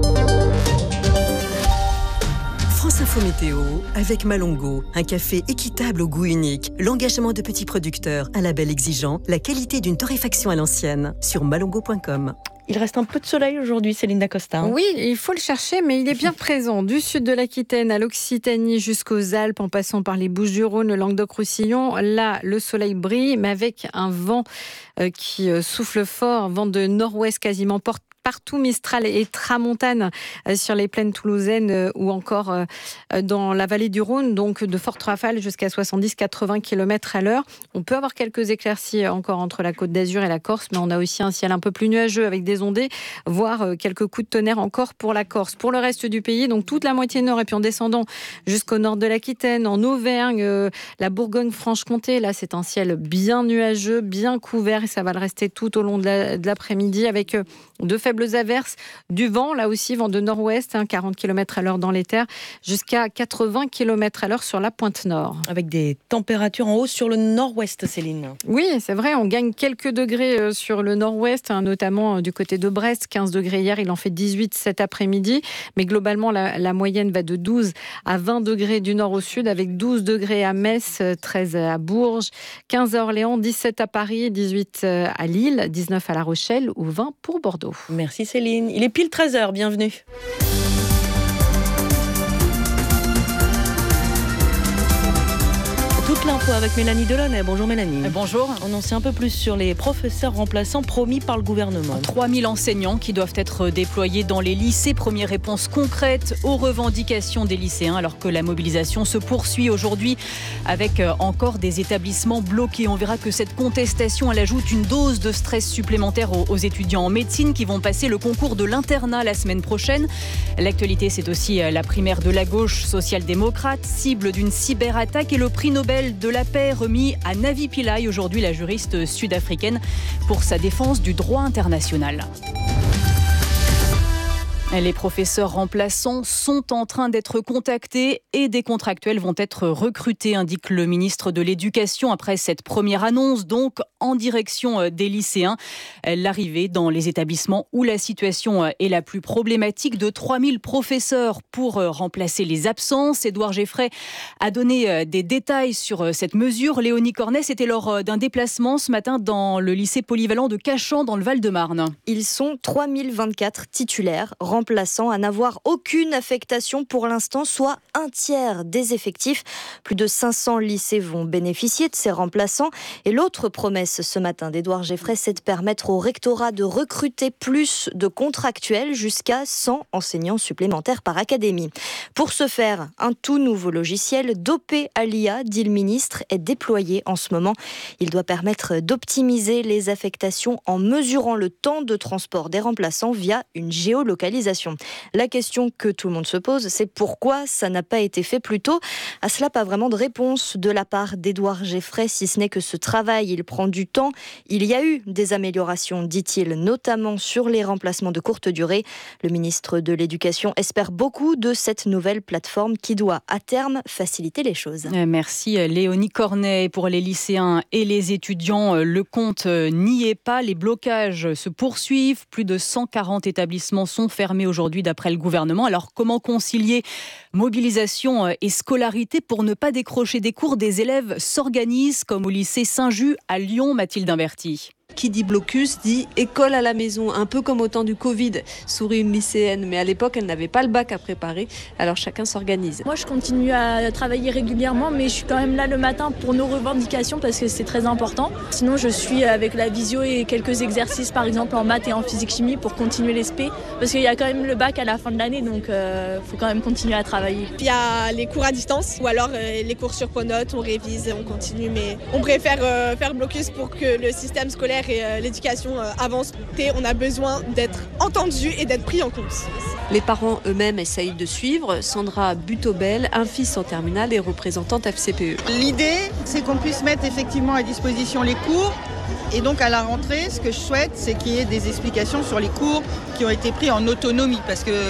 France Info Météo avec Malongo, un café équitable au goût unique, l'engagement de petits producteurs, un label exigeant, la qualité d'une torréfaction à l'ancienne, sur malongo point com. Il reste un peu de soleil aujourd'hui, Céline Dacosta. Oui, il faut le chercher, mais il est bien présent. Du sud de l'Aquitaine à l'Occitanie jusqu'aux Alpes, en passant par les Bouches-du-Rhône, le Languedoc-Roussillon. Là, le soleil brille, mais avec un vent qui souffle fort, vent de nord-ouest quasiment porte partout, Mistral et Tramontane sur les plaines toulousaines ou encore dans la vallée du Rhône, donc de fortes rafales jusqu'à soixante-dix à quatre-vingts kilomètres à l'heure. On peut avoir quelques éclaircies encore entre la Côte d'Azur et la Corse, mais on a aussi un ciel un peu plus nuageux avec des ondées, voire quelques coups de tonnerre encore pour la Corse. Pour le reste du pays, donc toute la moitié nord et puis en descendant jusqu'au nord de l'Aquitaine, en Auvergne, euh, la Bourgogne-Franche-Comté, là c'est un ciel bien nuageux, bien couvert et ça va le rester tout au long de, la, de l'après-midi avec euh, de faibles faibles averses, du vent, là aussi, vent de nord-ouest, hein, quarante kilomètres à l'heure dans les terres, jusqu'à quatre-vingts kilomètres à l'heure sur la pointe nord. Avec des températures en hausse sur le nord-ouest, Céline. Oui, c'est vrai, on gagne quelques degrés sur le nord-ouest, hein, notamment du côté de Brest, quinze degrés hier, il en fait dix-huit cet après-midi, mais globalement, la, la moyenne va de douze à vingt degrés du nord au sud, avec douze degrés à Metz, treize à Bourges, quinze à Orléans, dix-sept à Paris, dix-huit à Lille, dix-neuf à La Rochelle ou vingt pour Bordeaux. Merci Céline. Il est pile treize heures, bienvenue. Toute l'info avec Mélanie Delaunay. Bonjour Mélanie. Bonjour. On en sait un peu plus sur les professeurs remplaçants promis par le gouvernement. trois mille enseignants qui doivent être déployés dans les lycées. Première réponse concrète aux revendications des lycéens alors que la mobilisation se poursuit aujourd'hui avec encore des établissements bloqués. On verra que cette contestation, elle ajoute une dose de stress supplémentaire aux étudiants en médecine qui vont passer le concours de l'internat la semaine prochaine. L'actualité, c'est aussi la primaire de la gauche social-démocrate, cible d'une cyberattaque et le prix Nobel de la paix remis à Navi Pillay, aujourd'hui la juriste sud-africaine, pour sa défense du droit international. Les professeurs remplaçants sont en train d'être contactés et des contractuels vont être recrutés, indique le ministre de l'Éducation après cette première annonce, donc en direction des lycéens. L'arrivée dans les établissements où la situation est la plus problématique de trois mille professeurs pour remplacer les absences. Édouard Geffray a donné des détails sur cette mesure. Léonie Cornet, c'était lors d'un déplacement ce matin dans le lycée polyvalent de Cachan dans le Val-de-Marne. Ils sont trois mille vingt-quatre titulaires remplaçants à n'avoir aucune affectation pour l'instant, soit un tiers des effectifs. Plus de cinq cents lycées vont bénéficier de ces remplaçants. Et l'autre promesse ce matin d'Édouard Geffray, c'est de permettre au rectorat de recruter plus de contractuels, jusqu'à cent enseignants supplémentaires par académie. Pour ce faire, un tout nouveau logiciel dopé à l'I A, dit le ministre, est déployé en ce moment. Il doit permettre d'optimiser les affectations en mesurant le temps de transport des remplaçants via une géolocalisation. La question que tout le monde se pose, c'est pourquoi ça n'a pas été fait plus tôt. À cela, pas vraiment de réponse de la part d'Édouard Geffray, si ce n'est que ce travail, il prend du temps. Il y a eu des améliorations, dit-il, notamment sur les remplacements de courte durée. Le ministre de l'Éducation espère beaucoup de cette nouvelle plateforme qui doit, à terme, faciliter les choses. Merci Léonie Cornet. Pour les lycéens et les étudiants, le compte n'y est pas. Les blocages se poursuivent. Plus de cent quarante établissements sont fermés aujourd'hui d'après le gouvernement. Alors comment concilier mobilisation et scolarité pour ne pas décrocher des cours? Des élèves s'organisent comme au lycée Saint-Just à Lyon, Mathilde Inverti. Qui dit blocus dit école à la maison, un peu comme au temps du Covid, sourit une lycéenne, mais à l'époque elle n'avait pas le bac à préparer, alors chacun s'organise. Moi je continue à travailler régulièrement, mais je suis quand même là le matin pour nos revendications parce que c'est très important. Sinon je suis avec la visio et quelques exercices par exemple en maths et en physique-chimie pour continuer l'E S P, parce qu'il y a quand même le bac à la fin de l'année, donc il euh, faut quand même continuer à travailler. Il y a les cours à distance ou alors euh, les cours sur Pronote, on révise, on continue, mais on préfère euh, faire blocus pour que le système scolaire et l'éducation avance. On a besoin d'être entendu et d'être pris en compte. Les parents eux-mêmes essayent de suivre. Sandra Butobel, un fils en terminale et représentante F C P E. L'idée, c'est qu'on puisse mettre effectivement à disposition les cours. Et donc à la rentrée, ce que je souhaite, c'est qu'il y ait des explications sur les cours qui ont été pris en autonomie. Parce que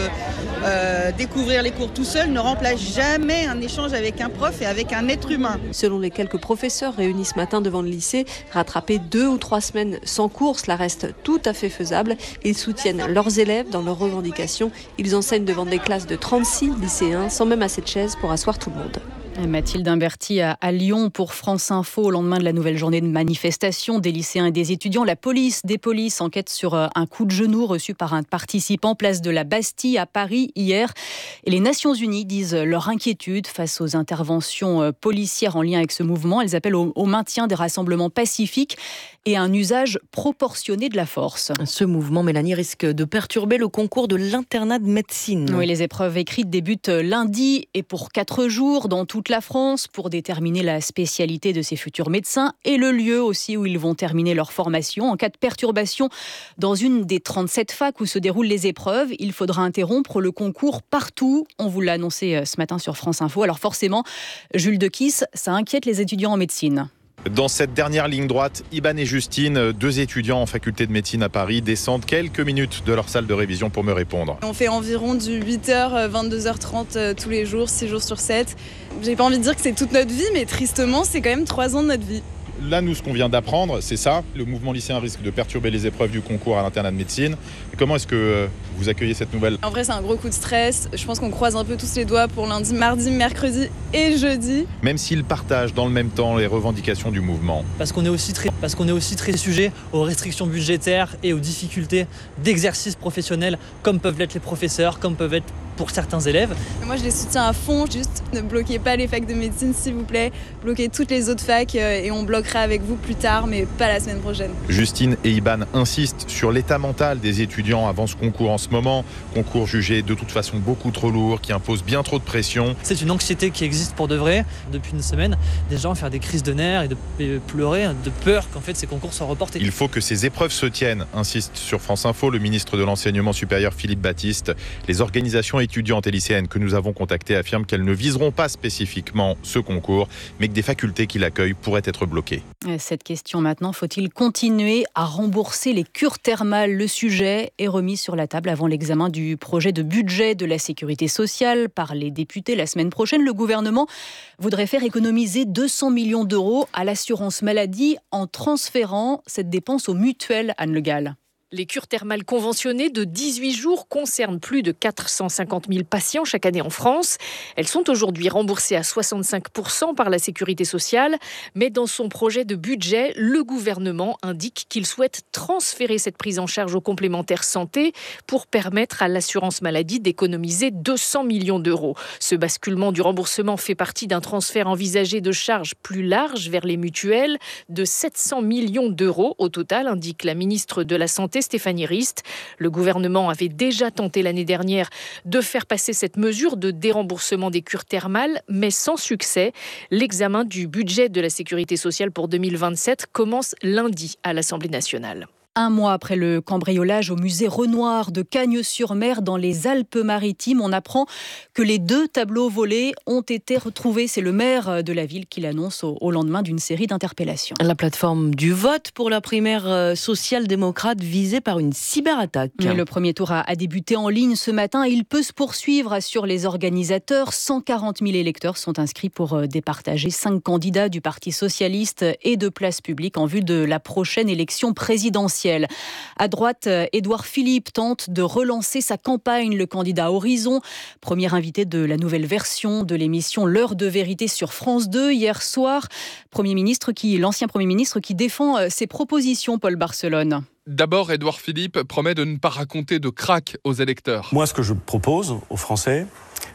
euh, découvrir les cours tout seul ne remplace jamais un échange avec un prof et avec un être humain. Selon les quelques professeurs réunis ce matin devant le lycée, rattraper deux ou trois semaines sans cours, cela reste tout à fait faisable. Ils soutiennent leurs élèves dans leurs revendications. Ils enseignent devant des classes de trente-six lycéens, sans même assez de chaises pour asseoir tout le monde. Mathilde Imberti à, à Lyon pour France Info. Au lendemain de la nouvelle journée de manifestation des lycéens et des étudiants, la police des polices enquête sur un coup de genou reçu par un participant place de la Bastille à Paris hier. Et les Nations Unies disent leur inquiétude face aux interventions policières en lien avec ce mouvement. Elles appellent au, au maintien des rassemblements pacifiques et à un usage proportionné de la force. Ce mouvement, Mélanie, risque de perturber le concours de l'internat de médecine. Oui, les épreuves écrites débutent lundi et pour quatre jours dans toute la France pour déterminer la spécialité de ces futurs médecins et le lieu aussi où ils vont terminer leur formation. En cas de perturbation dans une des trente-sept facs où se déroulent les épreuves, il faudra interrompre le concours partout. On vous l'a annoncé ce matin sur France Info. Alors forcément, Jules Dequiss, ça inquiète les étudiants en médecine. Dans cette dernière ligne droite, Iban et Justine, deux étudiants en faculté de médecine à Paris, descendent quelques minutes de leur salle de révision pour me répondre. On fait environ du huit heures, vingt-deux heures trente tous les jours, six jours sur sept. J'ai pas envie de dire que c'est toute notre vie, mais tristement, c'est quand même trois ans de notre vie. Là, nous, ce qu'on vient d'apprendre, c'est ça. Le mouvement lycéen risque de perturber les épreuves du concours à l'internat de médecine. Et comment est-ce que vous accueillez cette nouvelle ? En vrai, c'est un gros coup de stress. Je pense qu'on croise un peu tous les doigts pour lundi, mardi, mercredi et jeudi. Même s'ils partagent dans le même temps les revendications du mouvement. Parce qu'on est aussi très, parce qu'on est aussi très sujet aux restrictions budgétaires et aux difficultés d'exercice professionnel, comme peuvent l'être les professeurs, comme peuvent être pour certains élèves. Moi, je les soutiens à fond. Juste ne bloquez pas les facs de médecine, s'il vous plaît. Bloquez toutes les autres facs et on bloquera avec vous plus tard, mais pas la semaine prochaine. Justine et Iban insistent sur l'état mental des étudiants avant ce concours en ce moment. Concours jugé de toute façon beaucoup trop lourd, qui impose bien trop de pression. C'est une anxiété qui existe pour de vrai. Depuis une semaine, des gens faire des crises de nerfs et de et pleurer, de peur qu'en fait ces concours soient reportés. Il faut que ces épreuves se tiennent, insiste sur France Info le ministre de l'Enseignement supérieur Philippe Baptiste. Les organisations étudiantes et lycéennes que nous avons contactées affirment qu'elles ne viseront pas spécifiquement ce concours, mais que des facultés qui l'accueillent pourraient être bloquées. Cette question maintenant, faut-il continuer à rembourser les cures thermales ? Le sujet est remis sur la table avant l'examen du projet de budget de la sécurité sociale par les députés la semaine prochaine. Le gouvernement voudrait faire économiser deux cents millions d'euros à l'assurance maladie en transférant cette dépense aux mutuelles, Anne Le Gall. Les cures thermales conventionnées de dix-huit jours concernent plus de quatre cent cinquante mille patients chaque année en France. Elles sont aujourd'hui remboursées à soixante-cinq pour cent par la sécurité sociale. Mais dans son projet de budget, le gouvernement indique qu'il souhaite transférer cette prise en charge aux complémentaires santé pour permettre à l'assurance maladie d'économiser deux cents millions d'euros. Ce basculement du remboursement fait partie d'un transfert envisagé de charges plus larges vers les mutuelles de sept cents millions d'euros au total, indique la ministre de la Santé Stéphanie Rist. Le gouvernement avait déjà tenté l'année dernière de faire passer cette mesure de déremboursement des cures thermales, mais sans succès. L'examen du budget de la sécurité sociale pour deux mille vingt-sept commence lundi à l'Assemblée nationale. Un mois après le cambriolage au musée Renoir de Cagnes-sur-Mer dans les Alpes-Maritimes, on apprend que les deux tableaux volés ont été retrouvés. C'est le maire de la ville qui l'annonce au, au lendemain d'une série d'interpellations. La plateforme du vote pour la primaire social-démocrate visée par une cyberattaque. Mais le premier tour a, a débuté en ligne ce matin. Il peut se poursuivre, assurent les organisateurs. cent quarante mille électeurs sont inscrits pour départager cinq candidats du Parti socialiste et de Place Publique en vue de la prochaine élection présidentielle. À droite, Édouard Philippe tente de relancer sa campagne. Le candidat Horizon, premier invité de la nouvelle version de l'émission L'heure de vérité sur France deux hier soir. Premier ministre qui, l'ancien Premier ministre qui défend ses propositions, Paul Barcelone. D'abord, Édouard Philippe promet de ne pas raconter de crack aux électeurs. Moi, ce que je propose aux Français,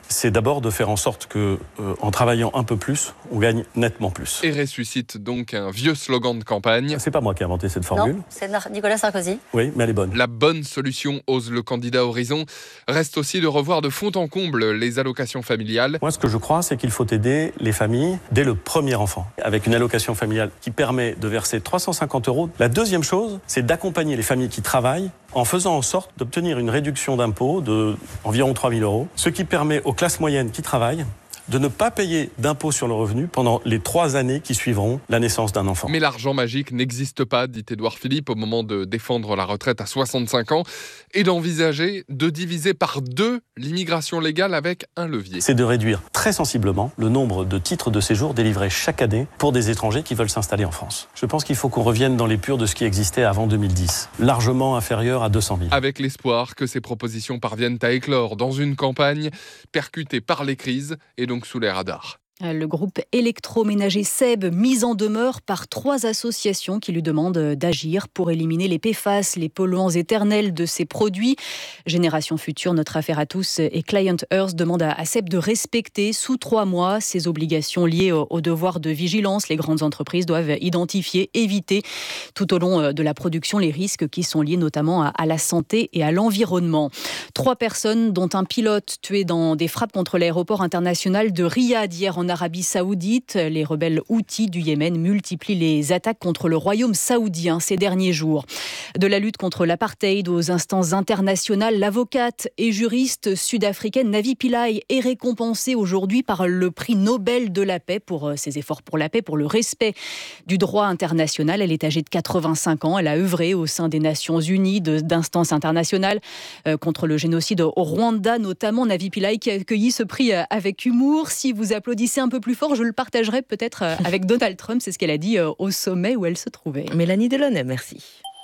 c'est d'abord de faire en sorte que, euh, en travaillant un peu plus, on gagne nettement plus. Et ressuscite donc un vieux slogan de campagne. C'est pas moi qui ai inventé cette formule. Non, c'est Nicolas Sarkozy. Oui, mais elle est bonne. La bonne solution, ose le candidat Horizon, reste aussi de revoir de fond en comble les allocations familiales. Moi, ce que je crois, c'est qu'il faut aider les familles dès le premier enfant, avec une allocation familiale qui permet de verser trois cent cinquante euros. La deuxième chose, c'est d'accompagner les familles qui travaillent en faisant en sorte d'obtenir une réduction d'impôt d'environ trois mille euros, ce qui permet aux classes moyennes qui travaillent de ne pas payer d'impôt sur le revenu pendant les trois années qui suivront la naissance d'un enfant. Mais l'argent magique n'existe pas, dit Édouard Philippe, au moment de défendre la retraite à soixante-cinq ans et d'envisager de diviser par deux l'immigration légale avec un levier. C'est de réduire très sensiblement le nombre de titres de séjour délivrés chaque année pour des étrangers qui veulent s'installer en France. Je pense qu'il faut qu'on revienne dans l'épure de ce qui existait avant deux mille dix, largement inférieur à deux cent mille. Avec l'espoir que ces propositions parviennent à éclore dans une campagne percutée par les crises et donc sous les radars. Le groupe électroménager Seb, mis en demeure par trois associations qui lui demandent d'agir pour éliminer les P F A S, les polluants éternels de ses produits. Génération Future, Notre Affaire à tous et Client Earth demandent à Seb de respecter sous trois mois ses obligations liées au, au devoir de vigilance. Les grandes entreprises doivent identifier, éviter tout au long de la production les risques qui sont liés notamment à, à la santé et à l'environnement. Trois personnes, dont un pilote tué dans des frappes contre l'aéroport international de Riyad hier en En Arabie Saoudite. Les rebelles houthis du Yémen multiplient les attaques contre le royaume saoudien ces derniers jours. De la lutte contre l'apartheid aux instances internationales, l'avocate et juriste sud-africaine Navi Pillay est récompensée aujourd'hui par le prix Nobel de la paix pour ses efforts pour la paix, pour le respect du droit international. Elle est âgée de quatre-vingt-cinq ans. Elle a œuvré au sein des Nations Unies, de, d'instances internationales euh, contre le génocide au Rwanda, notamment. Navi Pillay qui a accueilli ce prix avec humour. Si vous applaudissez un peu plus fort, je le partagerai peut-être avec Donald Trump, c'est ce qu'elle a dit au sommet où elle se trouvait. Mélanie Delaunay, merci.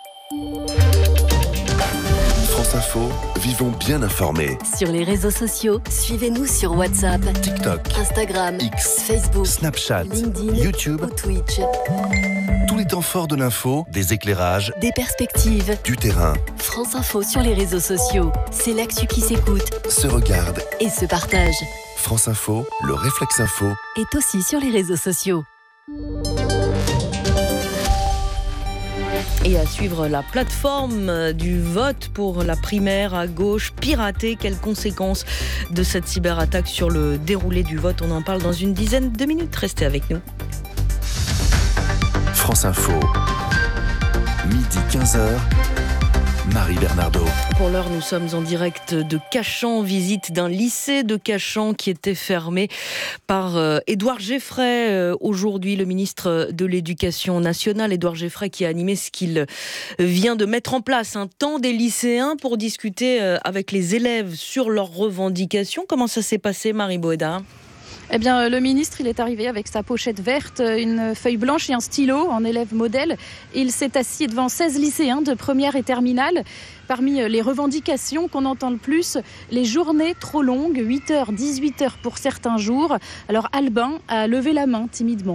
France Info, vivons bien informés. Sur les réseaux sociaux, suivez-nous sur WhatsApp, TikTok, Instagram, X, Facebook, Snapchat, LinkedIn, YouTube ou Twitch. Tous les temps forts de l'info, des éclairages, des perspectives, du terrain. France Info sur les réseaux sociaux, c'est l'actu qui s'écoute, se regarde et se partage. France Info, le réflexe info, est aussi sur les réseaux sociaux. Et à suivre la plateforme du vote pour la primaire à gauche piratée. Quelles conséquences de cette cyberattaque sur le déroulé du vote? On en parle dans une dizaine de minutes. Restez avec nous. France Info, midi quinze heures. Marie Bernardo. Pour l'heure, nous sommes en direct de Cachan, visite d'un lycée de Cachan qui était fermé par euh, Édouard Geffray. Euh, aujourd'hui, le ministre de l'Éducation nationale, Édouard Geffray, qui a animé ce qu'il vient de mettre en place, un temps des lycéens pour discuter euh, avec les élèves sur leurs revendications. Comment ça s'est passé, Marie Boeda ? Eh bien, le ministre, il est arrivé avec sa pochette verte, une feuille blanche et un stylo en élève modèle. Il s'est assis devant seize lycéens de première et terminale. Parmi les revendications qu'on entend le plus, les journées trop longues, huit heures, dix-huit heures pour certains jours. Alors Albin a levé la main timidement.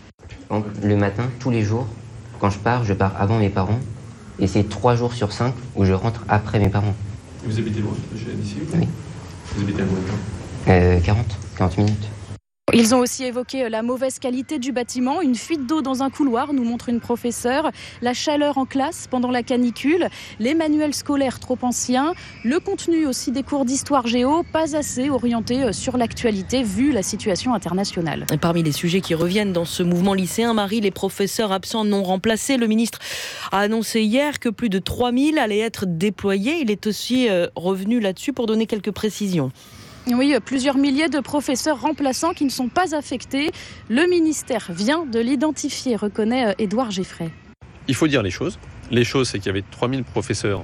Le matin, tous les jours, quand je pars, je pars avant mes parents. Et c'est trois jours sur cinq où je rentre après mes parents. Vous habitez loin d'ici? Oui. Vous habitez à combien de temps euh, quarante, quarante minutes. Ils ont aussi évoqué la mauvaise qualité du bâtiment, une fuite d'eau dans un couloir, nous montre une professeure, la chaleur en classe pendant la canicule, les manuels scolaires trop anciens, le contenu aussi des cours d'histoire géo, pas assez orienté sur l'actualité vu la situation internationale. Et parmi les sujets qui reviennent dans ce mouvement lycéen, Marie, les professeurs absents non remplacés. Le ministre a annoncé hier que plus de trois mille allaient être déployés. Il est aussi revenu là-dessus pour donner quelques précisions. Oui, plusieurs milliers de professeurs remplaçants qui ne sont pas affectés. Le ministère vient de l'identifier, reconnaît Édouard Geffray. Il faut dire les choses. Les choses, c'est qu'il y avait trois mille professeurs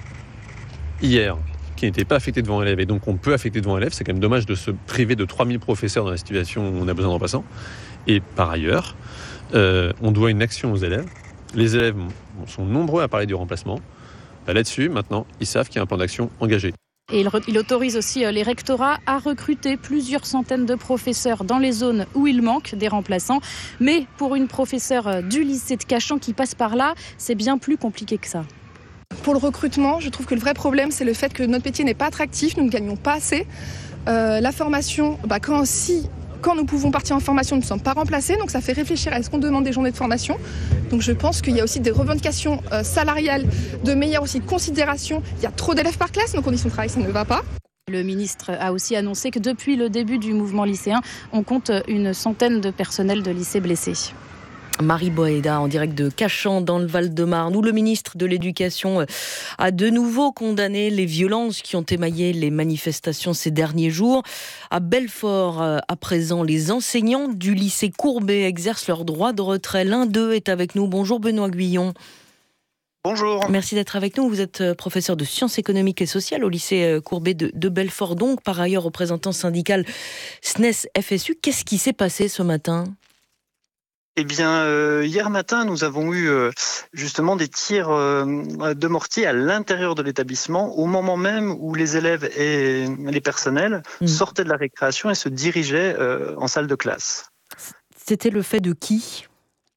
hier qui n'étaient pas affectés devant élèves et donc on peut affecter devant élèves. C'est quand même dommage de se priver de trois mille professeurs dans la situation où on a besoin de remplaçants. Et par ailleurs, euh, on doit une action aux élèves. Les élèves sont nombreux à parler du remplacement. Là-dessus, maintenant, ils savent qu'il y a un plan d'action engagé. Et il, il autorise aussi les rectorats à recruter plusieurs centaines de professeurs dans les zones où il manque des remplaçants. Mais pour une professeure du lycée de Cachan qui passe par là, c'est bien plus compliqué que ça. Pour le recrutement, je trouve que le vrai problème, c'est le fait que notre métier n'est pas attractif, nous ne gagnons pas assez. Euh, la formation, bah, quand, si, quand nous pouvons partir en formation, nous ne sommes pas remplacés. Donc ça fait réfléchir à est-ce qu'on demande des journées de formation. Donc je pense qu'il y a aussi des revendications euh, salariales, de meilleure aussi considération. Il y a trop d'élèves par classe, nos conditions de travail, ça ne va pas. Le ministre a aussi annoncé que depuis le début du mouvement lycéen, on compte une centaine de personnels de lycée blessés. Marie Boéda en direct de Cachan dans le Val-de-Marne, où le ministre de l'Éducation a de nouveau condamné les violences qui ont émaillé les manifestations ces derniers jours. À Belfort, à présent, les enseignants du lycée Courbet exercent leur droit de retrait. L'un d'eux est avec nous. Bonjour Benoît Guyon. Bonjour. Merci d'être avec nous. Vous êtes professeur de sciences économiques et sociales au lycée Courbet de, de Belfort, donc par ailleurs représentant syndical S N E S F S U. Qu'est-ce qui s'est passé ce matin ? Eh bien, euh, hier matin, nous avons eu euh, justement des tirs euh, de mortier à l'intérieur de l'établissement, au moment même où les élèves et les personnels mmh. sortaient de la récréation et se dirigeaient euh, en salle de classe. C'était le fait de qui ?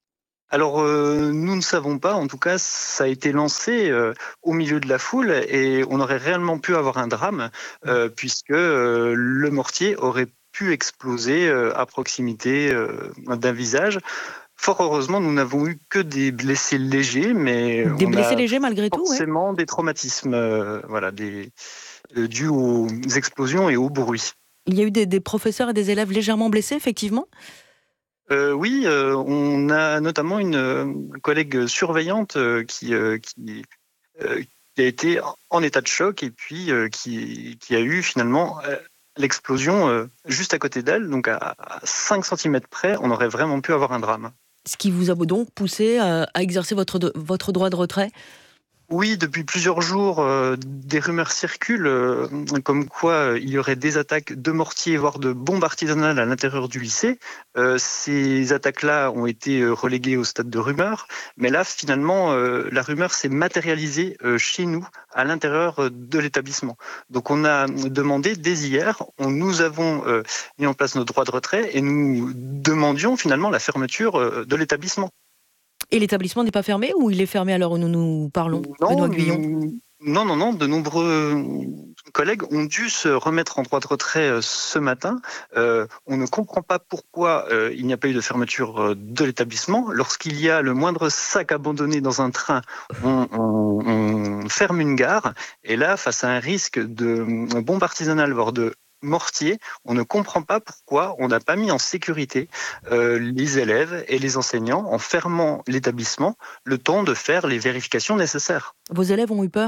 Alors, euh, nous ne savons pas. En tout cas, ça a été lancé euh, au milieu de la foule et on aurait réellement pu avoir un drame euh, puisque euh, le mortier aurait pu exploser euh, à proximité euh, d'un visage. Fort heureusement, nous n'avons eu que des blessés légers, mais des on blessés a légers malgré tout, forcément ouais. des traumatismes, euh, voilà, des euh, dus aux explosions et au bruit. Il y a eu des, des professeurs et des élèves légèrement blessés, effectivement. Euh, oui, euh, on a notamment une euh, collègue surveillante euh, qui, euh, qui, euh, qui a été en état de choc et puis euh, qui, qui a eu finalement euh, l'explosion euh, juste à côté d'elle, donc à, à cinq centimètres près, on aurait vraiment pu avoir un drame. Ce qui vous a donc poussé à, à exercer votre, de, votre droit de retrait ? Oui, depuis plusieurs jours, euh, des rumeurs circulent euh, comme quoi euh, il y aurait des attaques de mortiers, voire de bombes artisanales à l'intérieur du lycée. Euh, ces attaques-là ont été euh, reléguées au stade de rumeurs, mais là, finalement, euh, la rumeur s'est matérialisée euh, chez nous, à l'intérieur euh, de l'établissement. Donc on a demandé dès hier, on, nous avons euh, mis en place notre droit de retrait et nous demandions finalement la fermeture euh, de l'établissement. Et l'établissement n'est pas fermé ou il est fermé à l'heure où nous nous parlons, non, Benoît Guyon ? Non, non, non. De nombreux collègues ont dû se remettre en droit de retrait ce matin. Euh, on ne comprend pas pourquoi euh, il n'y a pas eu de fermeture de l'établissement. Lorsqu'il y a le moindre sac abandonné dans un train, on, on, on ferme une gare. Et là, face à un risque de bombe artisanale, voire de mortier, on ne comprend pas pourquoi on n'a pas mis en sécurité euh, les élèves et les enseignants en fermant l'établissement le temps de faire les vérifications nécessaires. Vos élèves ont eu peur ?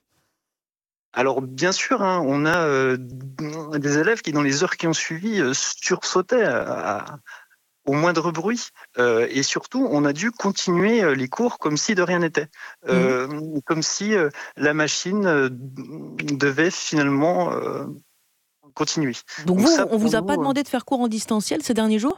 Alors bien sûr, hein, on a euh, des élèves qui dans les heures qui ont suivi euh, sursautaient à, à, au moindre bruit euh, et surtout on a dû continuer les cours comme si de rien n'était, euh, mmh. comme si euh, la machine euh, devait finalement euh, continuer. Donc, Donc vous, ça, on vous a nous, pas demandé de faire cours en distanciel ces derniers jours ?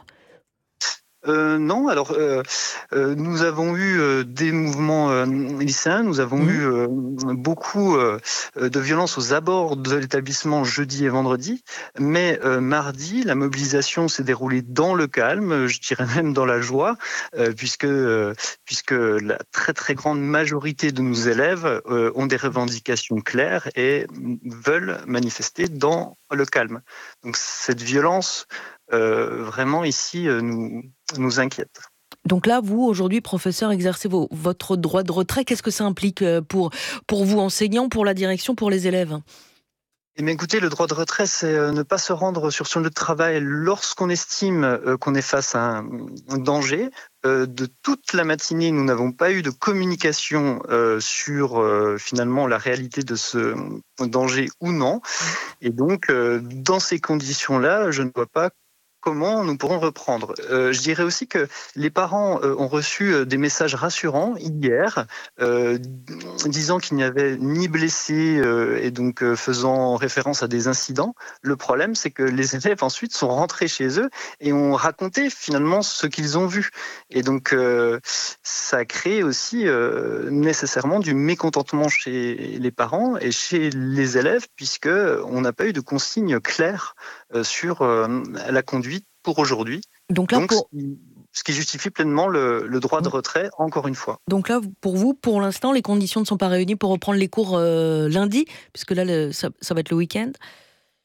Euh, non, alors euh, euh, nous avons eu euh, des mouvements euh, lycéens, nous avons mmh. eu euh, beaucoup euh, de violences aux abords de l'établissement jeudi et vendredi, mais euh, mardi, la mobilisation s'est déroulée dans le calme, je dirais même dans la joie, euh, puisque, euh, puisque la très très grande majorité de nos élèves euh, ont des revendications claires et veulent manifester dans le calme. Donc cette violence Euh, vraiment ici euh, nous, nous inquiète. Donc là, vous, aujourd'hui, professeur, exercez vos, votre droit de retrait. Qu'est-ce que ça implique pour, pour vous, enseignants, pour la direction, pour les élèves ? Eh bien, écoutez, le droit de retrait, c'est ne pas se rendre sur son lieu de travail lorsqu'on estime qu'on est face à un, un danger. Euh, de toute la matinée, nous n'avons pas eu de communication euh, sur euh, finalement la réalité de ce danger ou non. Et donc, euh, dans ces conditions-là, je ne vois pas comment nous pourrons reprendre. Euh, je dirais aussi que les parents euh, ont reçu euh, des messages rassurants hier, euh, disant qu'il n'y avait ni blessés euh, et donc euh, faisant référence à des incidents. Le problème, c'est que les élèves ensuite sont rentrés chez eux et ont raconté finalement ce qu'ils ont vu. Et donc, euh, ça a créé aussi euh, nécessairement du mécontentement chez les parents et chez les élèves, puisque on n'a pas eu de consignes claires euh, sur euh, la conduite pour aujourd'hui. Donc là, Donc, pour... ce qui justifie pleinement le, le droit de retrait, encore une fois. Donc là, pour vous, pour l'instant, les conditions ne sont pas réunies pour reprendre les cours euh, lundi, puisque là, le, ça, ça va être le week-end.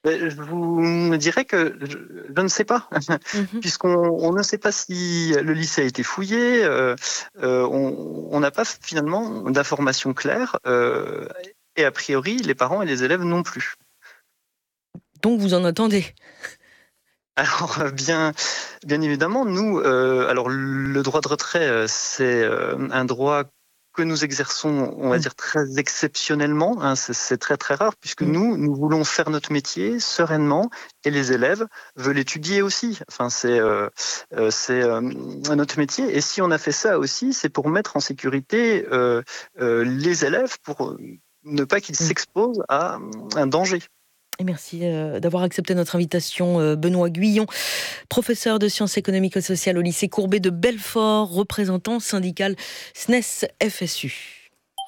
Je vous dirais que je, je ne sais pas, mm-hmm. puisqu'on on ne sait pas si le lycée a été fouillé, euh, euh, on n'a pas finalement d'informations claires, euh, et a priori, les parents et les élèves non plus. Donc vous en attendez ? Alors bien, bien évidemment, nous, euh, alors le droit de retrait, c'est euh, un droit que nous exerçons, on va dire, très exceptionnellement. Hein, c'est, c'est très très rare, puisque nous, nous voulons faire notre métier sereinement, et les élèves veulent étudier aussi. Enfin, c'est, euh, c'est euh, notre métier. Et si on a fait ça aussi, c'est pour mettre en sécurité euh, euh, les élèves, pour ne pas qu'ils s'exposent à un danger. Et merci d'avoir accepté notre invitation, Benoît Guyon, professeur de sciences économiques et sociales au lycée Courbet de Belfort, représentant syndical S N E S F S U.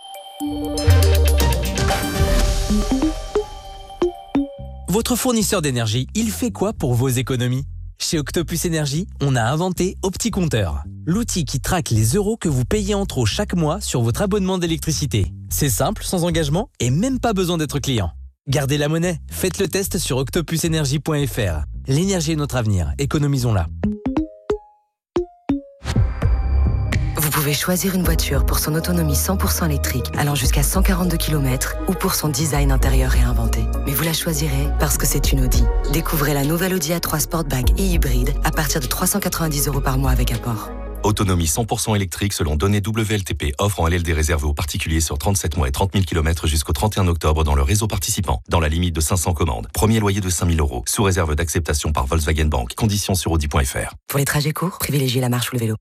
Votre fournisseur d'énergie, il fait quoi pour vos économies ? Chez Octopus Énergie, on a inventé OptiCompteur, l'outil qui traque les euros que vous payez en trop chaque mois sur votre abonnement d'électricité. C'est simple, sans engagement et même pas besoin d'être client. Gardez la monnaie, faites le test sur octopus énergie point f r. L'énergie est notre avenir, économisons-la. Vous pouvez choisir une voiture pour son autonomie cent pour cent électrique, allant jusqu'à cent quarante-deux kilomètres, ou pour son design intérieur réinventé. Mais vous la choisirez parce que c'est une Audi. Découvrez la nouvelle Audi A trois Sportback et hybride à partir de trois cent quatre-vingt-dix euros par mois avec apport. Autonomie cent pour cent électrique selon données W L T P. Offre en L L D réservée aux particuliers sur trente-sept mois et trente mille kilomètres jusqu'au trente et un octobre dans le réseau participant. Dans la limite de cinq cents commandes. Premier loyer de cinq mille euros. Sous réserve d'acceptation par Volkswagen Bank. Conditions sur audi point f r. Pour les trajets courts, privilégiez la marche ou le vélo.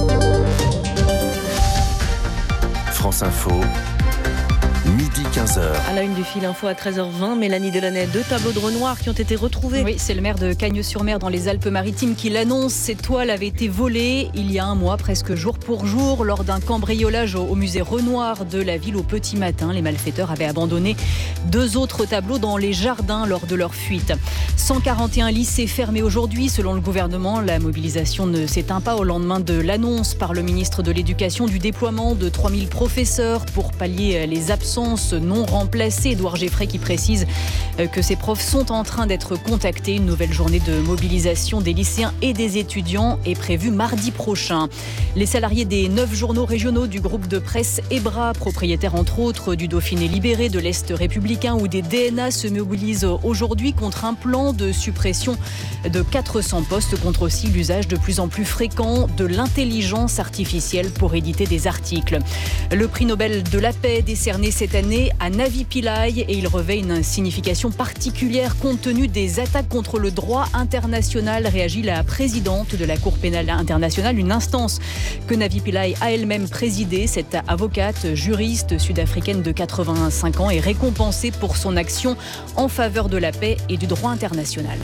France Info, midi quinze heures. À la une du fil info à treize heures vingt, Mélanie Delaney, deux tableaux de Renoir qui ont été retrouvés. Oui, c'est le maire de Cagnes-sur-Mer dans les Alpes-Maritimes qui l'annonce. Ces toiles avaient été volées il y a un mois, presque jour pour jour, lors d'un cambriolage au musée Renoir de la ville au petit matin. Les malfaiteurs avaient abandonné deux autres tableaux dans les jardins lors de leur fuite. cent quarante et un lycées fermés aujourd'hui. Selon le gouvernement, la mobilisation ne s'éteint pas au lendemain de l'annonce par le ministre de l'Éducation du déploiement de trois mille professeurs pour pallier les absences non remplacées. Édouard Geffray qui précise que ces profs sont en train d'être contactés. Une nouvelle journée de mobilisation des lycéens et des étudiants est prévue mardi prochain. Les salariés des neuf journaux régionaux du groupe de presse Ebra, propriétaires entre autres du Dauphiné Libéré, de l'Est républicain ou des D N A, se mobilisent aujourd'hui contre un plan de suppression de quatre cents postes, contre aussi l'usage de plus en plus fréquent de l'intelligence artificielle pour éditer des articles. Le prix Nobel de la paix décerné cette année à Navi Pillay, et il revêt une signification particulière compte tenu des attaques contre le droit international, réagit la présidente de la Cour pénale internationale, une instance que Navi Pillay a elle-même présidée. Cette avocate juriste sud-africaine de quatre-vingt-cinq ans est récompensée pour son action en faveur de la paix et du droit international.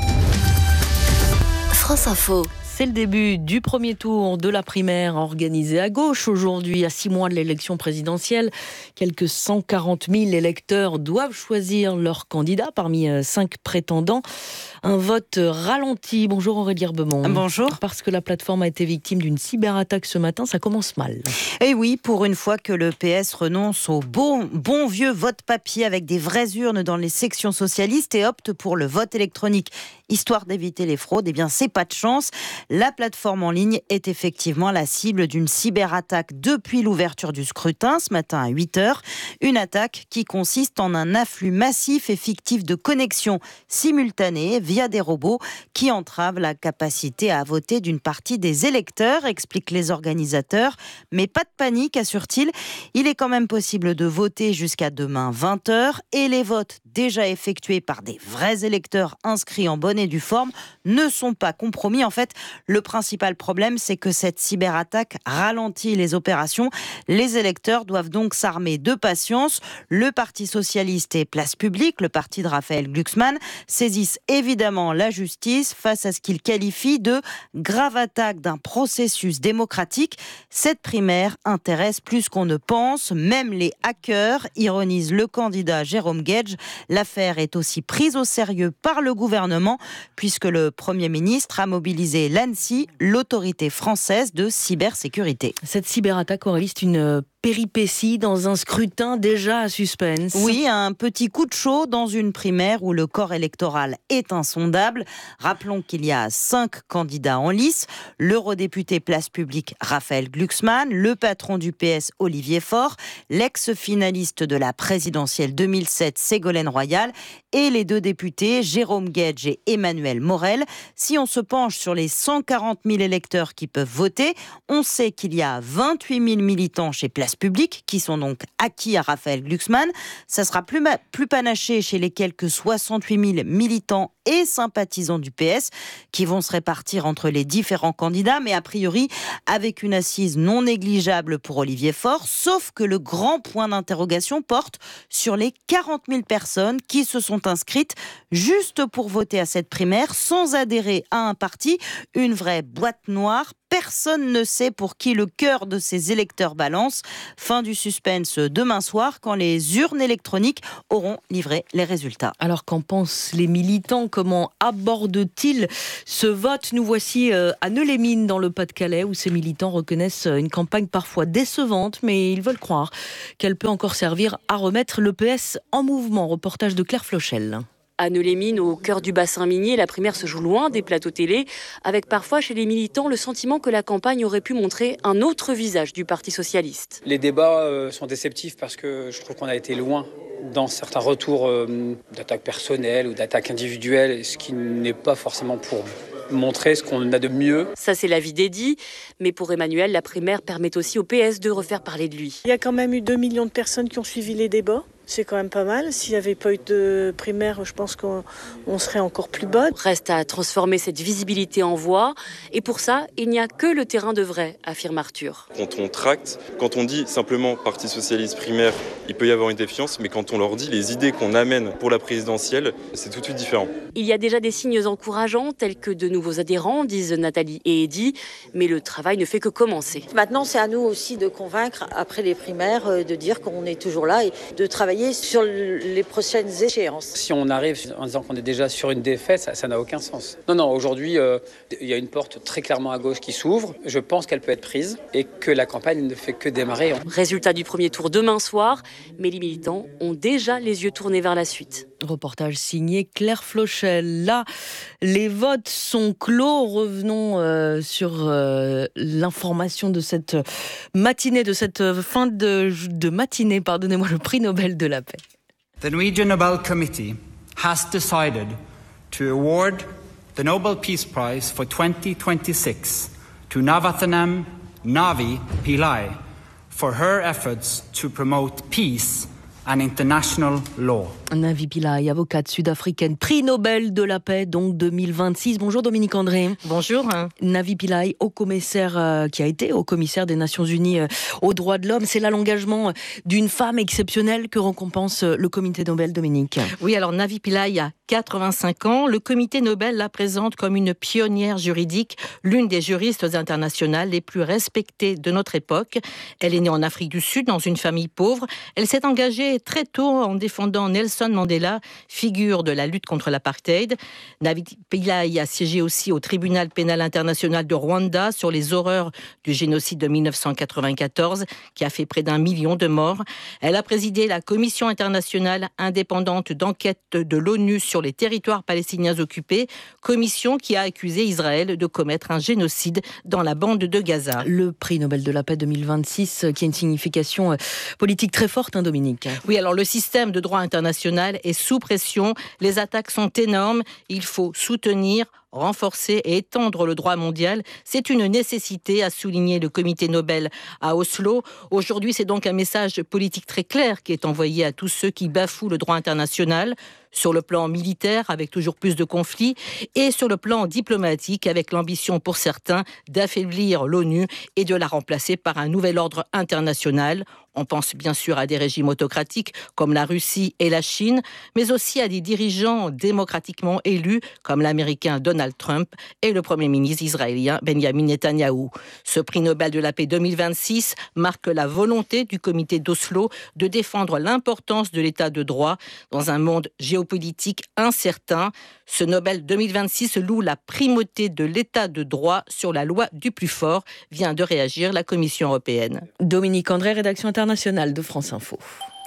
France Info. C'est le début du premier tour de la primaire organisée à gauche aujourd'hui, à six mois de l'élection présidentielle. Quelques cent quarante mille électeurs doivent choisir leur candidat parmi cinq prétendants. Un vote ralenti. Bonjour Aurélie Herbemont. Bonjour. Parce que la plateforme a été victime d'une cyberattaque ce matin, ça commence mal. Et oui, pour une fois que le P S renonce au bon, bon vieux vote papier avec des vraies urnes dans les sections socialistes et opte pour le vote électronique, histoire d'éviter les fraudes, eh bien c'est pas de chance. La plateforme en ligne est effectivement la cible d'une cyberattaque depuis l'ouverture du scrutin ce matin à huit heures. Une attaque qui consiste en un afflux massif et fictif de connexions simultanées via des robots qui entravent la capacité à voter d'une partie des électeurs, expliquent les organisateurs. Mais pas de panique, assure-t-il. Il est quand même possible de voter jusqu'à demain vingt heures et les votes déjà effectués par des vrais électeurs inscrits en bonne et due forme ne sont pas compromis. En fait, le principal problème, c'est que cette cyberattaque ralentit les opérations. Les électeurs doivent donc s'armer de patience. Le Parti socialiste et Place Publique, le parti de Raphaël Glucksmann, saisissent évidemment la justice face à ce qu'ils qualifient de grave attaque d'un processus démocratique. Cette primaire intéresse plus qu'on ne pense, même les hackers, ironise le candidat Jérôme Gage. L'affaire est aussi prise au sérieux par le gouvernement, puisque le Premier ministre a mobilisé l'A N S I, l'autorité française de cybersécurité. Cette cyberattaque, Aurélie, c'est une péripéties dans un scrutin déjà à suspense. Oui, un petit coup de chaud dans une primaire où le corps électoral est insondable. Rappelons qu'il y a cinq candidats en lice. L'eurodéputé Place Publique Raphaël Glucksmann, le patron du P S Olivier Faure, l'ex-finaliste de la présidentielle deux mille sept Ségolène Royal et les deux députés Jérôme Guedj et Emmanuel Morel. Si on se penche sur les cent quarante mille électeurs qui peuvent voter, on sait qu'il y a vingt-huit mille militants chez Place Publique qui sont donc acquis à Raphaël Glucksmann. Ça sera plus, ma- plus panaché chez les quelques soixante-huit mille militants et sympathisants du P S qui vont se répartir entre les différents candidats, mais a priori avec une assise non négligeable pour Olivier Faure, sauf que le grand point d'interrogation porte sur les quarante mille personnes qui se sont inscrites juste pour voter à cette primaire sans adhérer à un parti, une vraie boîte noire. Personne ne sait pour qui le cœur de ces électeurs balance. Fin du suspense demain soir quand les urnes électroniques auront livré les résultats. Alors qu'en pensent les militants ? Comment abordent-ils ce vote ? Nous voici à Neu-les-Mines dans le Pas-de-Calais où ces militants reconnaissent une campagne parfois décevante, mais ils veulent croire qu'elle peut encore servir à remettre le P S en mouvement. Reportage de Claire Flochel. À Neu-les-Mines, au cœur du bassin minier, la primaire se joue loin des plateaux télé, avec parfois chez les militants le sentiment que la campagne aurait pu montrer un autre visage du Parti socialiste. Les débats euh, sont déceptifs parce que je trouve qu'on a été loin dans certains retours euh, d'attaques personnelles ou d'attaques individuelles, ce qui n'est pas forcément pour montrer ce qu'on a de mieux. Ça, c'est l'avis d'Eddy, mais pour Emmanuel, la primaire permet aussi au P S de refaire parler de lui. Il y a quand même eu deux millions de personnes qui ont suivi les débats. C'est quand même pas mal. S'il n'y avait pas eu de primaire, je pense qu'on on serait encore plus bas. Reste à transformer cette visibilité en voix. Et pour ça, il n'y a que le terrain de vrai, affirme Arthur. Quand on tracte, quand on dit simplement Parti socialiste primaire, il peut y avoir une défiance, mais quand on leur dit les idées qu'on amène pour la présidentielle, c'est tout de suite différent. Il y a déjà des signes encourageants, tels que de nouveaux adhérents, disent Nathalie et Eddy, mais le travail ne fait que commencer. Maintenant, c'est à nous aussi de convaincre, après les primaires, de dire qu'on est toujours là et de travailler sur les prochaines échéances. Si on arrive en disant qu'on est déjà sur une défaite, ça, ça n'a aucun sens. Non, non, aujourd'hui, euh, il y a une porte très clairement à gauche qui s'ouvre. Je pense qu'elle peut être prise et que la campagne ne fait que démarrer. Résultat du premier tour demain soir, mais les militants ont déjà les yeux tournés vers la suite. Reportage signé Claire Flochel. Là, les votes sont clos. Revenons euh, sur euh, l'information de cette matinée, de cette fin de, de matinée, pardonnez-moi, le prix Nobel de la paix. The Norwegian Nobel Committee has decided to award the Nobel Peace Prize for twenty twenty-six to Navathanam Navi Pillai for her efforts to promote peace and international law. Navi Pillai, avocate sud-africaine, prix Nobel de la paix, donc deux mille vingt-six. Bonjour Dominique André. Bonjour. Navi Pillai, haut commissaire, euh, qui a été haut commissaire des Nations Unies euh, aux droits de l'homme. C'est là l'engagement d'une femme exceptionnelle que récompense le comité Nobel, Dominique. Oui, alors Navi Pillai a quatre-vingt-cinq ans. Le comité Nobel la présente comme une pionnière juridique, l'une des juristes internationales les plus respectées de notre époque. Elle est née en Afrique du Sud, dans une famille pauvre. Elle s'est engagée très tôt en défendant Nelson Mandela, figure de la lutte contre l'apartheid. Navi Pillai a siégé aussi au tribunal pénal international de Rwanda sur les horreurs du génocide de mille neuf cent quatre-vingt-quatorze qui a fait près d'un million de morts. Elle a présidé la commission internationale indépendante d'enquête de l'ONU sur les territoires palestiniens occupés, commission qui a accusé Israël de commettre un génocide dans la bande de Gaza. Le prix Nobel de la paix deux mille vingt-six qui a une signification politique très forte, hein, Dominique. Oui, alors le système de droit international est sous pression, les attaques sont énormes, il faut soutenir, renforcer et étendre le droit mondial. C'est une nécessité, a souligné le comité Nobel à Oslo. Aujourd'hui, c'est donc un message politique très clair qui est envoyé à tous ceux qui bafouent le droit international, sur le plan militaire, avec toujours plus de conflits, et sur le plan diplomatique, avec l'ambition pour certains d'affaiblir l'ONU et de la remplacer par un nouvel ordre international. On pense bien sûr à des régimes autocratiques comme la Russie et la Chine, mais aussi à des dirigeants démocratiquement élus comme l'Américain Donald Trump et le Premier ministre israélien Benjamin Netanyahou. Ce prix Nobel de la paix deux mille vingt-six marque la volonté du comité d'Oslo de défendre l'importance de l'état de droit dans un monde géopolitique incertain. Ce Nobel deux mille vingt-six loue la primauté de l'état de droit sur la loi du plus fort, vient de réagir la Commission européenne. Dominique André, rédaction internationale de France Info.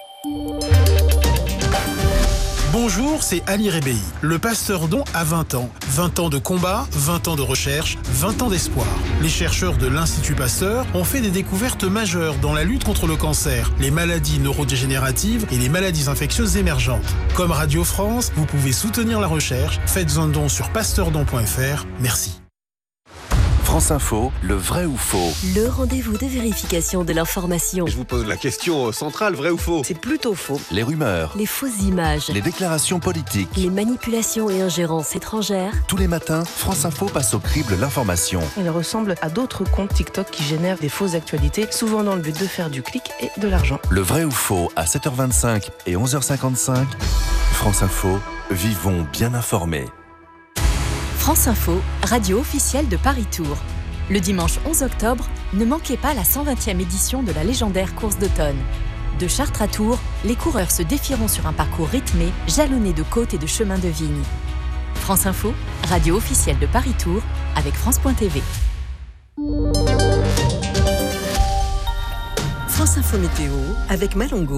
Bonjour, c'est Ali Rebéi. Le Pasteur Don a vingt ans. vingt ans de combat, vingt ans de recherche, vingt ans d'espoir. Les chercheurs de l'Institut Pasteur ont fait des découvertes majeures dans la lutte contre le cancer, les maladies neurodégénératives et les maladies infectieuses émergentes. Comme Radio France, vous pouvez soutenir la recherche. Faites un don sur pasteurdon point f r. Merci. France Info, le vrai ou faux? Le rendez-vous de vérification de l'information. Je vous pose la question centrale, vrai ou faux? C'est plutôt faux. Les rumeurs. Les fausses images. Les déclarations politiques. Les manipulations et ingérences étrangères. Tous les matins, France Info passe au crible l'information. Il ressemble à d'autres comptes TikTok qui génèrent des fausses actualités, souvent dans le but de faire du clic et de l'argent. Le vrai ou faux à sept heures vingt-cinq et onze heures cinquante-cinq. France Info, vivons bien informés. France Info, radio officielle de Paris Tour. Le dimanche onze octobre, ne manquez pas la cent vingtième édition de la légendaire course d'automne. De Chartres à Tours, les coureurs se défieront sur un parcours rythmé, jalonné de côtes et de chemins de vigne. France Info, radio officielle de Paris Tour, avec France point T V. France Info Météo, avec Malongo.